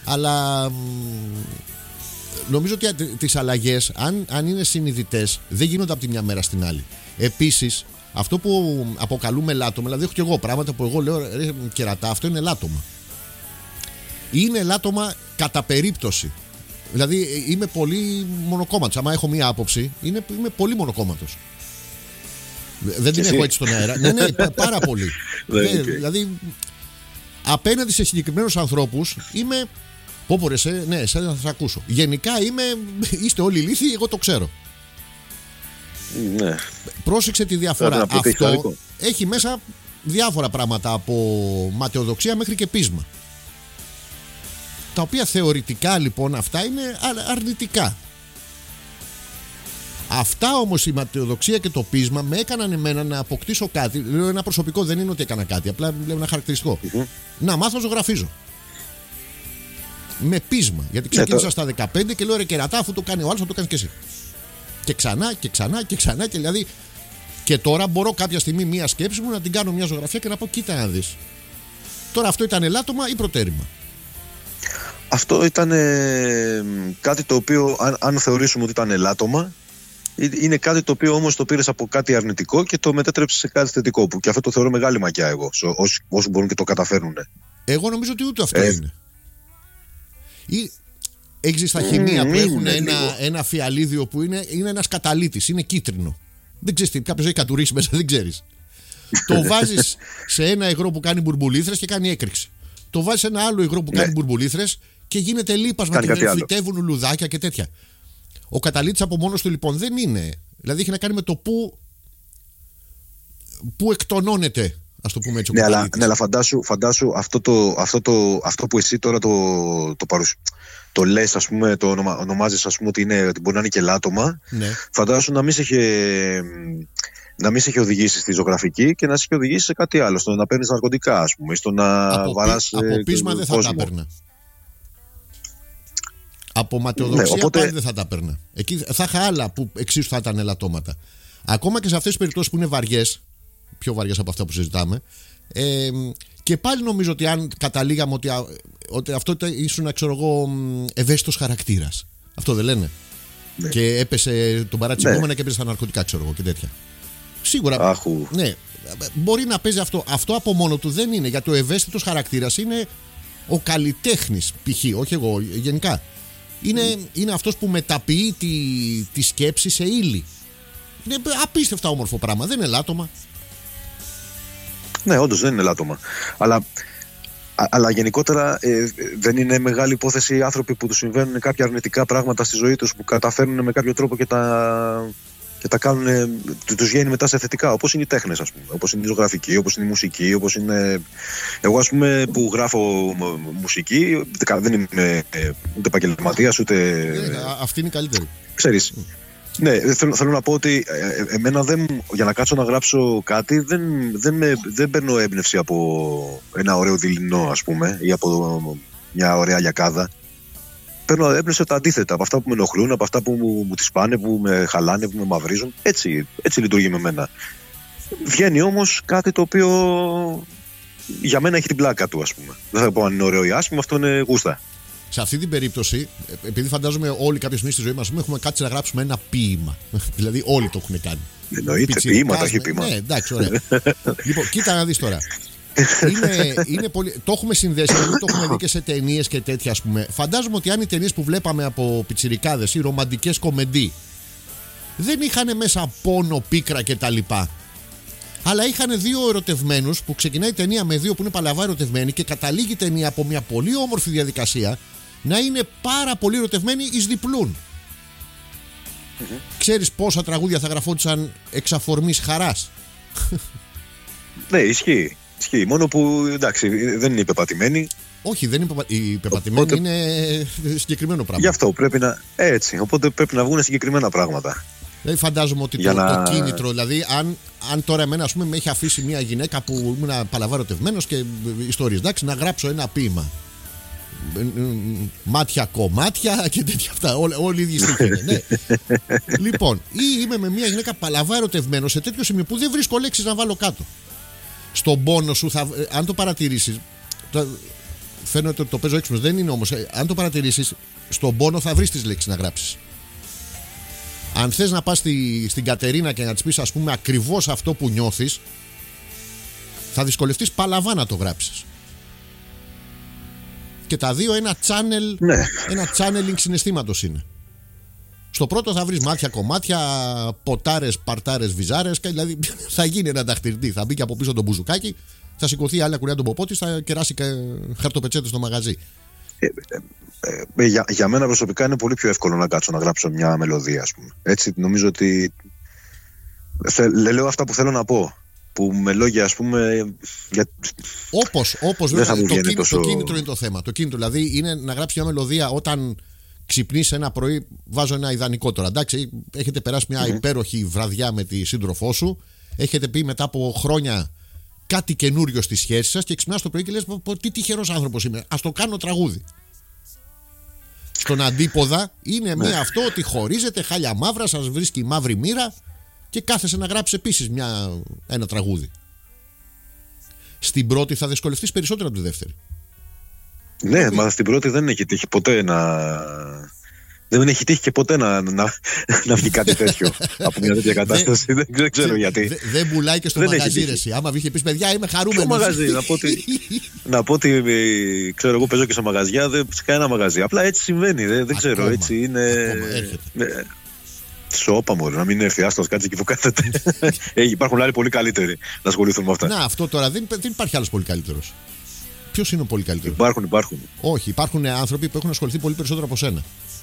Αλλά νομίζω ότι τις αλλαγές, αν, αν είναι συνειδητές, δεν γίνονται από τη μια μέρα στην άλλη. Επίσης, αυτό που αποκαλούμε ελάττωμα, δηλαδή έχω και εγώ πράγματα που εγώ λέω ρε, κερατά, αυτό είναι ελάττωμα. Είναι ελάττωμα κατά περίπτωση. Δηλαδή είμαι πολύ μονοκόμματος. Άμα έχω μία άποψη, είναι, είμαι πολύ μονοκόμματος. Δεν την έχω έτσι στον αέρα. Ναι, ναι, πάρα πολύ. ναι, δηλαδή, απέναντι σε συγκεκριμένους ανθρώπους είμαι. Πω πω ρε, ναι, εσένα θα σας ακούσω. Γενικά είμαι. Είστε όλοι ηλίθιοι, εγώ το ξέρω. Ναι. Πρόσεξε τη διαφορά. Αυτό έχει μέσα διάφορα πράγματα, από ματαιοδοξία μέχρι και πείσμα. Τα οποία θεωρητικά λοιπόν αυτά είναι αρνητικά. Αυτά όμως η ματαιοδοξία και το πείσμα με έκαναν εμένα να αποκτήσω κάτι. Λέω ένα προσωπικό, δεν είναι ότι έκανα κάτι, απλά λέω ένα χαρακτηριστικό. Mm-hmm. Να μάθω να ζωγραφίζω. Με πείσμα. Γιατί ξεκίνησα yeah, στα δεκαπέντε και λέω ρε κερατά, αφού το κάνει ο άλλος, θα το κάνεις και εσύ. Και ξανά και ξανά και ξανά και δηλαδή. Και τώρα μπορώ κάποια στιγμή μία σκέψη μου να την κάνω μια ζωγραφία και να πω κοίτα να δεις. Τώρα αυτό ήταν ελάττωμα ή προτέρημα? Αυτό ήταν ε, κάτι το οποίο, αν, αν θεωρήσουμε ότι ήταν ελάττωμα, είναι κάτι το οποίο όμως το πήρες από κάτι αρνητικό και το μετέτρεψες σε κάτι θετικό. Που και αυτό το θεωρώ μεγάλη μακιά εγώ, όσοι, όσοι μπορούν και το καταφέρουν. Εγώ νομίζω ότι ούτε αυτό ε, είναι. Ή έχεις στα χημεία mm, που έχουν mm, ένα, ένα φιαλίδιο που είναι, είναι ένας καταλύτης, είναι κίτρινο. Δεν ξέρεις τι, κάποιος έχει κατουρίσει μέσα, δεν ξέρεις. Το βάζεις σε ένα υγρό που κάνει μπουρμπουλήθρες και κάνει έκρηξη. Το βάζεις σε ένα άλλο υγρό που κάνει μπουρμπουλήθρες και γίνεται λίπασμα και φυτεύουν λουδάκια και τέτοια. Ο καταλύτης από μόνος του λοιπόν δεν είναι. Δηλαδή έχει να κάνει με το που, που εκτονώνεται, ας το πούμε έτσι. Ναι, αλλά, ναι, αλλά φαντάσου, φαντάσου αυτό, το, αυτό, το, αυτό που εσύ τώρα το, το, παρουσ... το λες, ας πούμε, το ονομα, ονομάζεις, ας πούμε, ότι, είναι, ότι μπορεί να είναι και ελάττωμα. Ναι. Φαντάσου να μην σε είχε, να μην σε είχε οδηγήσει στη ζωγραφική και να σε είχε οδηγήσει σε κάτι άλλο. Στο να παίρνεις ναρκωτικά, ας πούμε, στο να από βαράς. Από πείσμα δεν θα τα έπαιρνα. Από ματαιοδοξία ναι, οπότε... πάλι δεν θα τα έπαιρνα. Εκεί θα είχα άλλα που εξίσου θα ήταν ελαττώματα. Ακόμα και σε αυτές τις περιπτώσεις που είναι βαριές, πιο βαριές από αυτά που συζητάμε, ε, και πάλι νομίζω ότι αν καταλήγαμε ότι, ότι αυτό ήσουν, ξέρω εγώ, ευαίσθητος χαρακτήρας. Αυτό δεν λένε. Ναι. Και έπεσε τον παρατσιγόμενα ναι. και έπεσε στα ναρκωτικά, ξέρω εγώ, και τέτοια. Σίγουρα. Άχου. Ναι, μπορεί να παίζει αυτό. Αυτό από μόνο του δεν είναι. Γιατί ο ευαίσθητος χαρακτήρας είναι ο καλλιτέχνης, π.χ. Όχι εγώ, γενικά. Είναι, mm. είναι αυτός που μεταποιεί τη, τη σκέψη σε ύλη. Είναι απίστευτα όμορφο πράγμα. Δεν είναι ελάττωμα. Ναι, όντως δεν είναι ελάττωμα. Αλλά, α, αλλά γενικότερα ε, δεν είναι μεγάλη υπόθεση οι άνθρωποι που τους συμβαίνουν κάποια αρνητικά πράγματα στη ζωή τους, που καταφέρνουν με κάποιο τρόπο και τα, και τα κάνουν, τους βγαίνει μετά σε θετικά. Όπως είναι οι τέχνες, ας πούμε. Όπως είναι η ζωγραφική, όπως είναι η μουσική, όπως είναι. Εγώ, ας πούμε, που γράφω μουσική, δεν είμαι ούτε επαγγελματίας, ούτε. Ναι, αυτή είναι η καλύτερη. Ξέρεις. Ναι, θέλω, θέλω να πω ότι ε, εμένα δεν, για να κάτσω να γράψω κάτι δεν, δεν, με, δεν παίρνω έμπνευση από ένα ωραίο δειλινό, ας πούμε, ή από μια ωραία λιακάδα. Παίρνω έμπνευση τα αντίθετα, από αυτά που με ενοχλούν, από αυτά που μου, μου τις πάνε, που με χαλάνε, που με μαυρίζουν. Έτσι, έτσι λειτουργεί με μένα. Βγαίνει όμως κάτι το οποίο για μένα έχει την πλάκα του, ας πούμε. Δεν θα πω αν είναι ωραίο ή άσχημο, αυτό είναι γούστα. Σε αυτή την περίπτωση, επειδή φαντάζομαι όλοι κάποια στιγμή στη ζωή μας έχουμε κάτσει να γράψουμε ένα ποίημα. Δηλαδή όλοι το έχουν κάνει. Εννοείται, ποίημα, τα ποίημα. Ναι, εντάξει, ωραία. Λοιπόν, κοίτα να δεις τώρα. Είναι, είναι πολύ... Το έχουμε συνδέσει, το έχουμε δει και σε ταινίες και τέτοια, ας πούμε. Φαντάζομαι ότι αν οι ταινίες που βλέπαμε από πιτσιρικάδες ή ρομαντικές κομεντί δεν είχαν μέσα πόνο, πίκρα κτλ. Αλλά είχαν δύο ερωτευμένους που ξεκινάει η ταινία με δύο που είναι παλαβά ερωτευμένοι και καταλήγει η ταινία από μια πολύ όμορφη διαδικασία να είναι πάρα πολύ ερωτευμένοι εις διπλούν. Mm-hmm. Ξέρεις πόσα τραγούδια θα γραφόντουσαν εξ αφορμής χαράς? Ναι, ισχύει. Ισχύει. Μόνο που εντάξει, δεν είναι υπεπατημένοι. Όχι, δεν είναι υπεπα... υπεπατημένοι, οπότε... είναι συγκεκριμένο πράγμα. Γι' αυτό πρέπει να. Έτσι. Οπότε πρέπει να βγουν συγκεκριμένα πράγματα. Δηλαδή φαντάζομαι ότι το, να... το κίνητρο, δηλαδή αν, αν τώρα εμένα, ας πούμε, με έχει αφήσει μια γυναίκα που ήμουν παλαβάρωτευμένος και ιστορίες, εντάξει, να γράψω ένα ποίημα. Μάτια κομμάτια και τέτοια αυτά. Όλοι, όλοι οι ίδιοι στοιχεία. Ναι. Λοιπόν, ή είμαι με μια γυναίκα παλαβάρωτευμένος σε τέτοιο σημείο που δεν βρίσκω λέξεις να βάλω κάτω. Στον πόνο σου, θα, αν το παρατηρήσεις, θα, φαίνεται ότι το παίζω έξυπνος. Δεν είναι όμως. Ε, αν το παρατηρήσεις, στον πόνο θα βρεις τις λέξεις να γράψεις. Αν θες να πας στη, στην Κατερίνα και να της πεις, ας πούμε, ακριβώς αυτό που νιώθεις, θα δυσκολευτείς παλαβά να το γράψεις. Και τα δύο ένα channel, ναι. ένα channeling συναισθήματος είναι. Στο πρώτο θα βρεις μάτια, κομμάτια, ποτάρες, παρτάρες, βυζάρες. Δηλαδή θα γίνει ένα δαχτυλιτή. Θα μπει και από πίσω το μπουζουκάκι, θα σηκωθεί άλλη ακουριά τον ποπό της, θα κεράσει χαρτοπετσέτες στο μαγαζί. Ε, ε, ε, για, για μένα προσωπικά είναι πολύ πιο εύκολο να κάτσω να γράψω μια μελωδία, ας πούμε. Έτσι, νομίζω ότι θε, λέω αυτά που θέλω να πω. Που με λόγια, ας πούμε. Για... Όπως, όπως βέβαια, το, κίνητρο, τόσο... το κίνητρο είναι το θέμα. Το κίνητρο δηλαδή είναι να γράψει μια μελωδία όταν ξυπνείς ένα πρωί. Βάζω ένα ιδανικό τώρα. Εντάξει, έχετε περάσει μια mm-hmm. υπέροχη βραδιά με τη σύντροφό σου. Έχετε πει μετά από χρόνια κάτι καινούριο στη σχέση σας και ξυπνάς το πρωί και λες, τι τυχερός άνθρωπος είμαι. Ας το κάνω τραγούδι. Στον αντίποδα είναι μία αυτό ότι χωρίζετε, χάλια μαύρα, σας βρίσκει η μαύρη μοίρα και κάθεσαι να γράψεις επίσης μια, ένα τραγούδι. Στην πρώτη θα δυσκολευτείς περισσότερο από τη δεύτερη. Ναι, okay. Μα στην πρώτη δεν έχει τύχει ποτέ να. Δεν έχει τύχει και ποτέ να, να, να βγει κάτι τέτοιο από μια τέτοια κατάσταση. δεν, δεν ξέρω γιατί. Δεν δε πουλάει και στο δεν μαγαζί, ρε εσύ. Άμα βγήκε πει, παιδιά, είμαι χαρούμενος. Στο μαγαζί, να πω ότι. να πω ότι ξέρω, εγώ παίζω και σε μαγαζιά, δεν, σε κανένα μαγαζί. Απλά έτσι συμβαίνει. Δεν, δεν ξέρω. Ακόμα, έτσι είναι. Ακόμα, Σώπα μου, να μην έρθει, άστος, κάτσε εκεί που κάθεται. ε, υπάρχουν άλλοι πολύ καλύτεροι να ασχοληθούν με αυτά. Να, αυτό τώρα δεν, δεν υπάρχει άλλος πολύ καλύτερος. Ποιος είναι ο πολύ καλύτερος? Υπάρχουν, υπάρχουν. Όχι, υπάρχουν άνθρωποι που έχουν ασχοληθεί πολύ περισσότερο από σένα.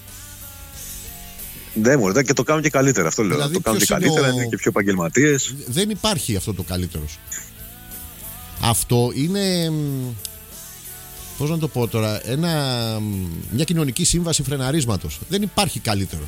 Ναι, μόνο και το κάνουν και καλύτερα. Αυτό λέω. Δηλαδή, το κάνουν και καλύτερα, είναι, ο... είναι και πιο επαγγελματίες. Δεν υπάρχει αυτό το καλύτερος. Αυτό είναι. Πώς να το πω τώρα, ένα, μια κοινωνική σύμβαση φρεναρίσματος. Δεν υπάρχει καλύτερος.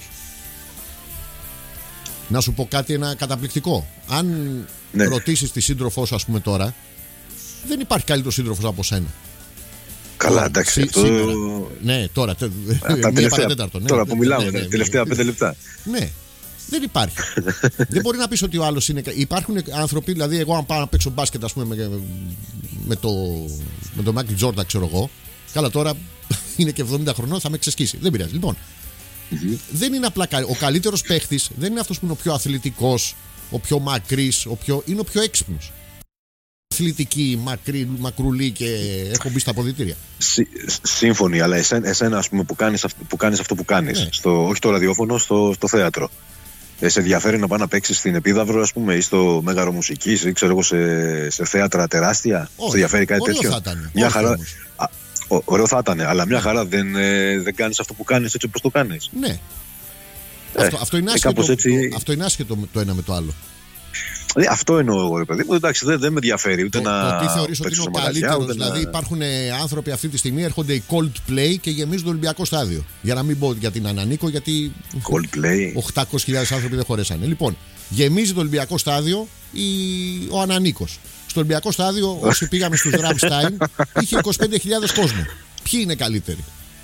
Να σου πω κάτι ένα καταπληκτικό. Αν ναι. ρωτήσεις τη σύντροφό σου, ας πούμε τώρα, δεν υπάρχει καλύτερο σύντροφος από σένα. Καλά, τώρα, εντάξει. Σί, αυτό... Ναι, τώρα. Τε... Τα τελευταία, ναι, τώρα που μιλάμε, ναι, ναι, ναι, τελευταία ναι, πέντε λεπτά. Ναι, δεν υπάρχει. Δεν μπορεί να πεις ότι ο άλλος είναι. Υπάρχουν άνθρωποι, δηλαδή, εγώ αν πάω να παίξω μπάσκετ, ας πούμε, με, με το, με το Μάικλ Τζόρνταν, ξέρω εγώ. Καλά, τώρα είναι και εβδομήντα χρονών, θα με ξεσκίσει. Δεν πειράζει. Λοιπόν. Mm-hmm. Δεν είναι απλά ο καλύτερος παίχτης, δεν είναι αυτός που είναι ο πιο αθλητικός, ο πιο μακρύς, ο πιο... είναι ο πιο έξυπνος. Αθλητική, μακρύ, μακρουλή και έχω μπει στα αποδυτήρια. Συ, σύμφωνοι, αλλά εσένα, εσένα ας πούμε, που κάνεις αυτό που κάνεις, αυτό που κάνεις ναι. στο, όχι στο ραδιόφωνο, στο, στο θέατρο. Ε, σε ενδιαφέρει να πάει να παίξεις στην Επίδαυρο, ας πούμε, ή στο Μέγαρο Μουσικής, ή ξέρω εγώ, σε, σε θέατρα τεράστια? Όχι, σε ενδιαφέρει κάτι τέτοιο? Θα ήταν. Μια χαρά. Ω, ωραίο θα ήταν, αλλά μια χαρά δεν, ε, δεν κάνεις αυτό που κάνεις έτσι όπως το κάνεις. Ναι. Ε, αυτό, αυτό, είναι άσχετο, έτσι... το, αυτό είναι άσχετο το ένα με το άλλο. Ε, αυτό εννοώ εγώ, ρε παιδί μου. Εντάξει, δεν, δεν με ενδιαφέρει ούτε το, να. Το τι θεωρείς ότι είναι ο καλύτερος. Δηλαδή, να... υπάρχουν ε, άνθρωποι αυτή τη στιγμή, έρχονται οι Coldplay και γεμίζουν το Ολυμπιακό στάδιο. Για να μην πω για την ανανίκω, γιατί. Coldplay. οκτακόσιες χιλιάδες άνθρωποι δεν χωρέσανε. Λοιπόν, γεμίζει το Ολυμπιακό στάδιο η... ο ανανίκος. Στο Ολυμπιακό στάδιο, όσοι πήγαμε στους Rammstein, είχε είκοσι πέντε χιλιάδες κόσμο. Ποιοι είναι καλύτεροι?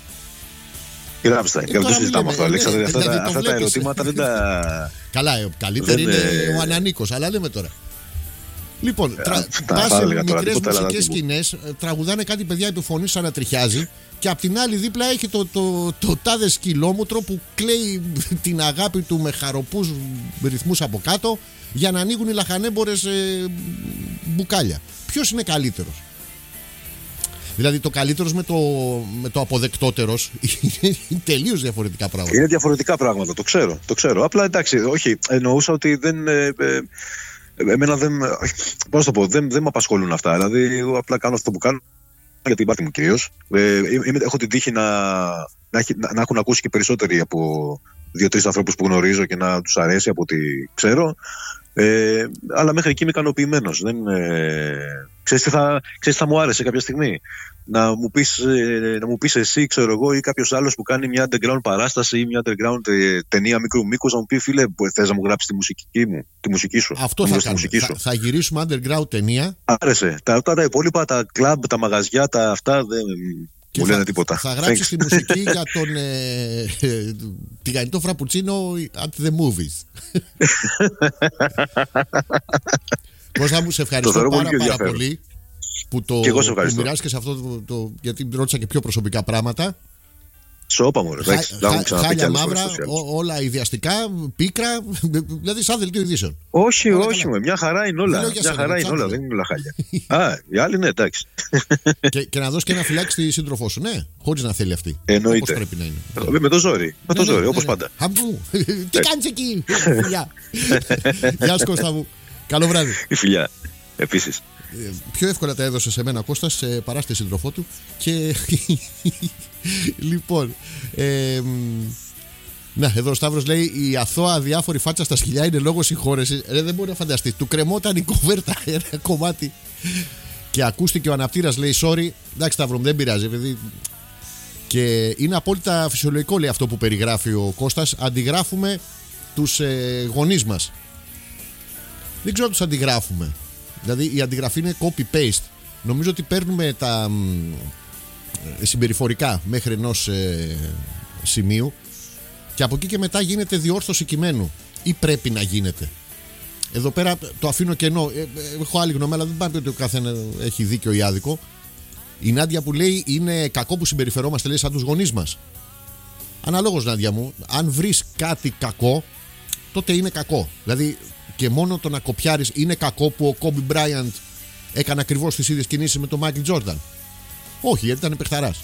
Η Rammstein. Και δεν συζητάμε αυτό, Αλέξανδρε. Αυτά, δηλαδή, αυτά τα ερωτήματα δεν τα. Καλά, καλύτερη είναι ο Ανανίκος, αλλά λέμε τώρα. Λοιπόν, πας σε μικρές μουσικές σκηνές, τραγουδάνε κάτι παιδιά υποφωνή σαν να τριχιάζει και απ' την άλλη δίπλα έχει το, το, το, το τάδε σκυλόμουτρο που κλαίει την αγάπη του με χαροπούς ρυθμούς από κάτω για να ανοίγουν οι λαχανέμπορες ε, μπουκάλια. Ποιος είναι καλύτερος? Δηλαδή το καλύτερος με το, με το αποδεκτότερος είναι τελείως διαφορετικά πράγματα. Είναι διαφορετικά πράγματα, το ξέρω, το ξέρω. Απλά εντάξει, όχι, εννοούσα ότι δεν... Ε, ε, εμένα δεν... Πώς το πω, δεν, δεν με απασχολούν αυτά. Δηλαδή εγώ απλά κάνω αυτό που κάνω για την πάρτι μου κυρίως. Ε, έχω την τύχη να, να, να, να έχουν ακούσει και περισσότεροι από δύο-τρεις ανθρώπους που γνωρίζω και να τους αρέσει από ό,τι ξέρω. Ε, αλλά μέχρι εκεί είμαι ικανοποιημένος. Δεν, ε, ξέρεις τι θα, ξέρεις τι θα μου άρεσε κάποια στιγμή? Να μου πεις, ε, να μου πεις εσύ, ξέρω εγώ, ή κάποιος άλλος που κάνει μια underground παράσταση ή μια underground ε, ταινία μικρού μήκους, να μου πει, φίλε, θες να μου γράψεις τη μουσική μου, τη μουσική σου? Αυτό θα κάνουμε. Θα, θα γυρίσουμε underground ταινία. Άρεσε. Τα, τα, τα υπόλοιπα, τα κλαμπ, τα μαγαζιά, τα αυτά δεν και μου θα, λένε τίποτα. Θα γράψεις τη μουσική για τον ε, ε, τηγανιτό φραπουτσίνο at the movies. Πώς θα μου σε ευχαριστώ πάρα, πάρα πολύ. που το και εγώ σε ευχαριστώ. που μοιράστηκες αυτό το, το, γιατί ρώτησα και πιο προσωπικά πράγματα. Σώπα μου, ρε. Χάλια μαύρα, ό, όλα ιδιαστικά, πίκρα, δηλαδή σαν δελτίο ειδήσεων. Όχι, όλα όχι, με, μια χαρά είναι όλα. Μια σένα, χαρά είναι όλα, δεν είναι όλα χάλια. Α, οι άλλοι ναι, εντάξει. και, και να δώσει και ένα φυλάκι στη σύντροφό σου, ναι, χωρίς να θέλει αυτή. Εννοείται. Όπως πρέπει να είναι. Με, με το ζόρι, με το ναι, ζόρι, ναι, όπως ναι, πάντα. Αμπού, τι κάνεις εκεί, φιλιά. Γεια σου Κώστα μου, καλό βράδυ. Η φιλιά, επίσης. Ε, πιο εύκολα τα έδωσε σε μένα ο Κώστας παρά στη σύντροφό του. Και λοιπόν ε, να, εδώ ο Σταύρος λέει: η αθώα αδιάφορη φάτσα στα σκυλιά είναι λόγω συγχώρεσης. Ε, δεν μπορεί να φανταστεί. Του κρεμόταν η κουβέρτα ένα κομμάτι. Και ακούστηκε ο αναπτήρας, λέει: sorry, εντάξει Σταύρο, δεν πειράζει, παιδί. Και είναι απόλυτα φυσιολογικό, λέει, αυτό που περιγράφει ο Κώστας. Αντιγράφουμε τους ε, γονείς μας. Δεν ξέρω αν τους αντιγράφουμε. Δηλαδή η αντιγραφή είναι copy-paste. Νομίζω ότι παίρνουμε τα ε, συμπεριφορικά μέχρι ενός ε, σημείου και από εκεί και μετά γίνεται διόρθωση κειμένου. Ή πρέπει να γίνεται. Εδώ πέρα το αφήνω κενό. Ε, ε, έχω άλλη γνώμη, αλλά δεν πάει ότι ο καθένα έχει δίκιο ή άδικο. Η Νάντια που λέει: είναι κακό που συμπεριφερόμαστε, λέει, σαν τους γονείς μας. Αναλόγως, Νάντια μου, αν βρεις κάτι κακό, τότε είναι κακό. Δηλαδή, και μόνο το να κοπιάρεις, είναι κακό που ο Κόμπι Μπράιαντ έκανε ακριβώς τις ίδιες κινήσεις με τον Μάικλ Τζόρνταν. Όχι, γιατί ήταν παιχταράς.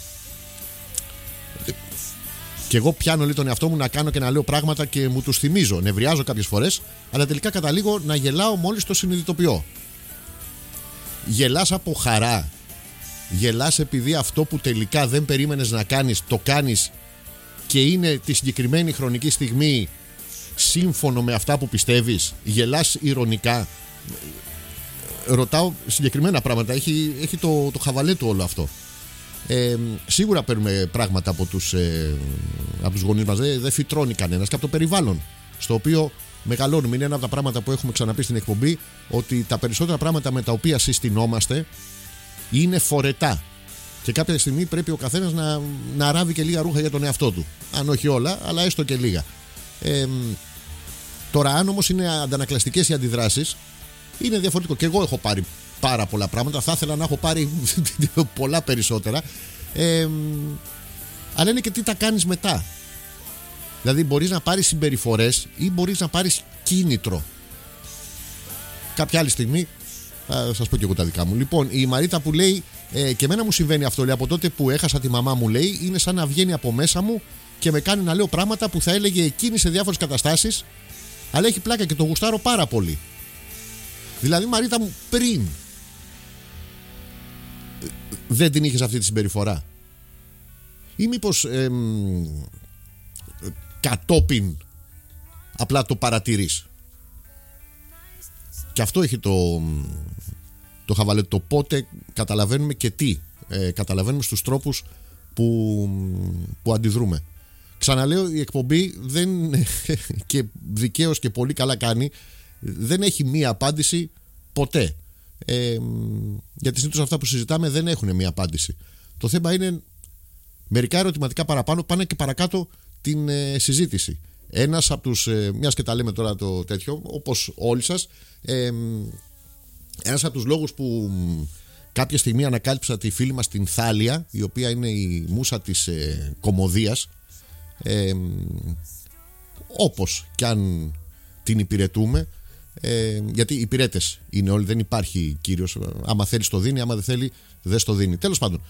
Και εγώ πιάνω λίγο τον εαυτό μου να κάνω και να λέω πράγματα και μου τους θυμίζω. Νευριάζω κάποιες φορές, αλλά τελικά καταλήγω να γελάω μόλις το συνειδητοποιώ. Γελάς από χαρά. Γελάς επειδή αυτό που τελικά δεν περίμενες να κάνεις, το κάνεις και είναι τη συγκεκριμένη χρονική στιγμή σύμφωνο με αυτά που πιστεύεις. Γελάς ηρωνικά. Ρωτάω συγκεκριμένα πράγματα. Έχει, έχει το, το χαβαλέ του όλο αυτό. Ε, σίγουρα παίρνουμε πράγματα από τους, ε, από τους γονείς μας. Δεν δε φυτρώνει κανένας. Και από το περιβάλλον στο οποίο μεγαλώνουμε. Είναι ένα από τα πράγματα που έχουμε ξαναπεί στην εκπομπή, ότι τα περισσότερα πράγματα με τα οποία συστηνόμαστε είναι φορετά. Και κάποια στιγμή πρέπει ο καθένας να, να ράβει και λίγα ρούχα για τον εαυτό του. Αν όχι όλα, αλλά έστω και λίγα. Ε, τώρα, αν όμως είναι αντανακλαστικές οι αντιδράσεις, είναι διαφορετικό. Και εγώ έχω πάρει πάρα πολλά πράγματα. Θα ήθελα να έχω πάρει πολλά περισσότερα. Ε, αλλά είναι και τι τα κάνεις μετά. Δηλαδή, μπορείς να πάρεις συμπεριφορές ή μπορείς να πάρεις κίνητρο. Κάποια άλλη στιγμή θα σας πω και εγώ τα δικά μου. Λοιπόν, η Μαρίτα που λέει: ε, και εμένα μου συμβαίνει αυτό, λέει, από τότε που έχασα τη μαμά μου, λέει, είναι σαν να βγαίνει από μέσα μου και με κάνει να λέω πράγματα που θα έλεγε εκείνη σε διάφορες καταστάσεις, αλλά έχει πλάκα και το γουστάρω πάρα πολύ. Δηλαδή, Μαρίτα μου, πριν δεν την είχες αυτή τη συμπεριφορά, ή μήπως ε, κατόπιν απλά το παρατηρείς? Και αυτό έχει το, το χαβαλέ, το πότε καταλαβαίνουμε και τι ε, καταλαβαίνουμε στους τρόπους που, που αντιδρούμε. Ξαναλέω, η εκπομπή δεν, και δικαίως και πολύ καλά κάνει, δεν έχει μία απάντηση ποτέ. Ε, γιατί συνήθως αυτά που συζητάμε δεν έχουν μία απάντηση. Το θέμα είναι μερικά ερωτηματικά παραπάνω πάνε και παρακάτω την ε, συζήτηση. Ένας από τους, ε, μιας και τα λέμε τώρα το τέτοιο, όπως όλοι σας, ε, ένας από τους λόγους που κάποια στιγμή ανακάλυψα τη φίλη μας την Θάλια, η οποία είναι η μούσα της ε, κωμωδίας, ε, όπως κι αν την υπηρετούμε, ε, γιατί οι υπηρέτες είναι όλοι, δεν υπάρχει κύριος. Άμα θέλει το δίνει, άμα δεν θέλει δεν στο δίνει. Τέλος πάντων,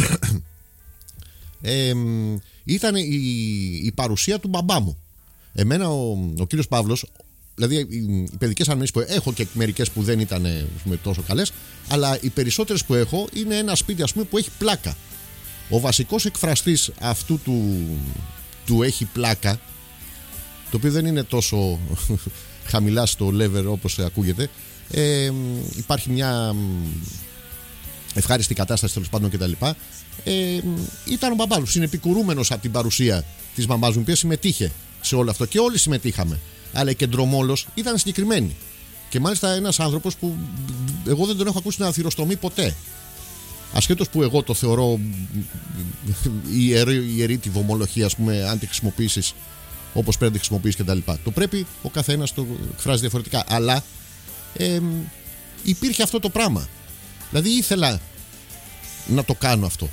ε, ήταν η, η παρουσία του μπαμπά μου. Εμένα ο, ο κύριος Παύλος, δηλαδή οι παιδικές αναμνήσεις που έχω και μερικές που δεν ήταν, ας πούμε, τόσο καλές, αλλά οι περισσότερες που έχω είναι ένα σπίτι, ας πούμε, που έχει πλάκα. Ο βασικός εκφραστής αυτού του, του έχει πλάκα, το οποίο δεν είναι τόσο χαμηλά στο level όπως ακούγεται, ε, υπάρχει μια ευχάριστη κατάσταση, τέλος πάντων, κτλ. Ε, ήταν ο μπαμπάς, είναι επικουρούμενος από την παρουσία της μαμάς μου, η οποία συμμετείχε σε όλο αυτό και όλοι συμμετείχαμε. Αλλά η κεντρομόλος ήταν συγκεκριμένη. Και μάλιστα ένας άνθρωπος που εγώ δεν τον έχω ακούσει να θυροστομεί ποτέ. Ασχέτως που εγώ το θεωρώ ιερή, ιερή τη βομολογία, ας πούμε, αν τη χρησιμοποιήσεις όπως πρέπει να τη χρησιμοποιήσεις κτλ. Το πρέπει ο καθένας το εκφράζει διαφορετικά. Αλλά ε, υπήρχε αυτό το πράγμα. Δηλαδή ήθελα να το κάνω αυτό.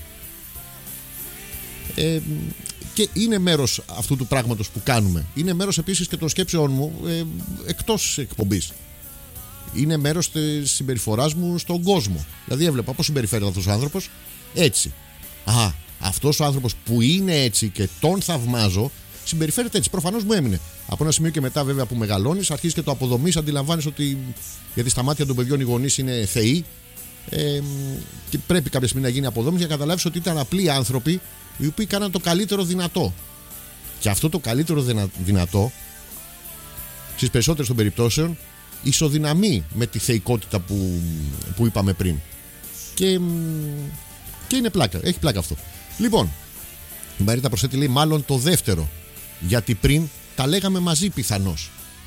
Ε, και είναι μέρος αυτού του πράγματος που κάνουμε. Είναι μέρος επίσης και των σκέψεών μου ε, εκτός εκπομπής. Είναι μέρος της συμπεριφοράς μου στον κόσμο. Δηλαδή έβλεπα πώς συμπεριφέρεται αυτός ο άνθρωπος. Έτσι. Α, αυτός ο άνθρωπος που είναι έτσι και τον θαυμάζω, συμπεριφέρεται έτσι. Προφανώς μου έμεινε. Από ένα σημείο και μετά, βέβαια, που μεγαλώνεις, αρχίζεις και το αποδομείς, αντιλαμβάνεσαι ότι. Γιατί στα μάτια των παιδιών οι γονείς είναι θεοί. Ε, και πρέπει κάποια στιγμή να γίνει αποδόμηση για να καταλάβεις ότι ήταν απλοί άνθρωποι οι οποίοι κάναν το καλύτερο δυνατό. Και αυτό το καλύτερο δυνατό, στις περισσότερες των περιπτώσεων, ισοδυναμεί με τη θεϊκότητα που, που είπαμε πριν. Και, και είναι πλάκα, έχει πλάκα αυτό. Λοιπόν, η Μαρίτα προσθέτει, λέει, μάλλον το δεύτερο. Γιατί πριν τα λέγαμε μαζί πιθανώς.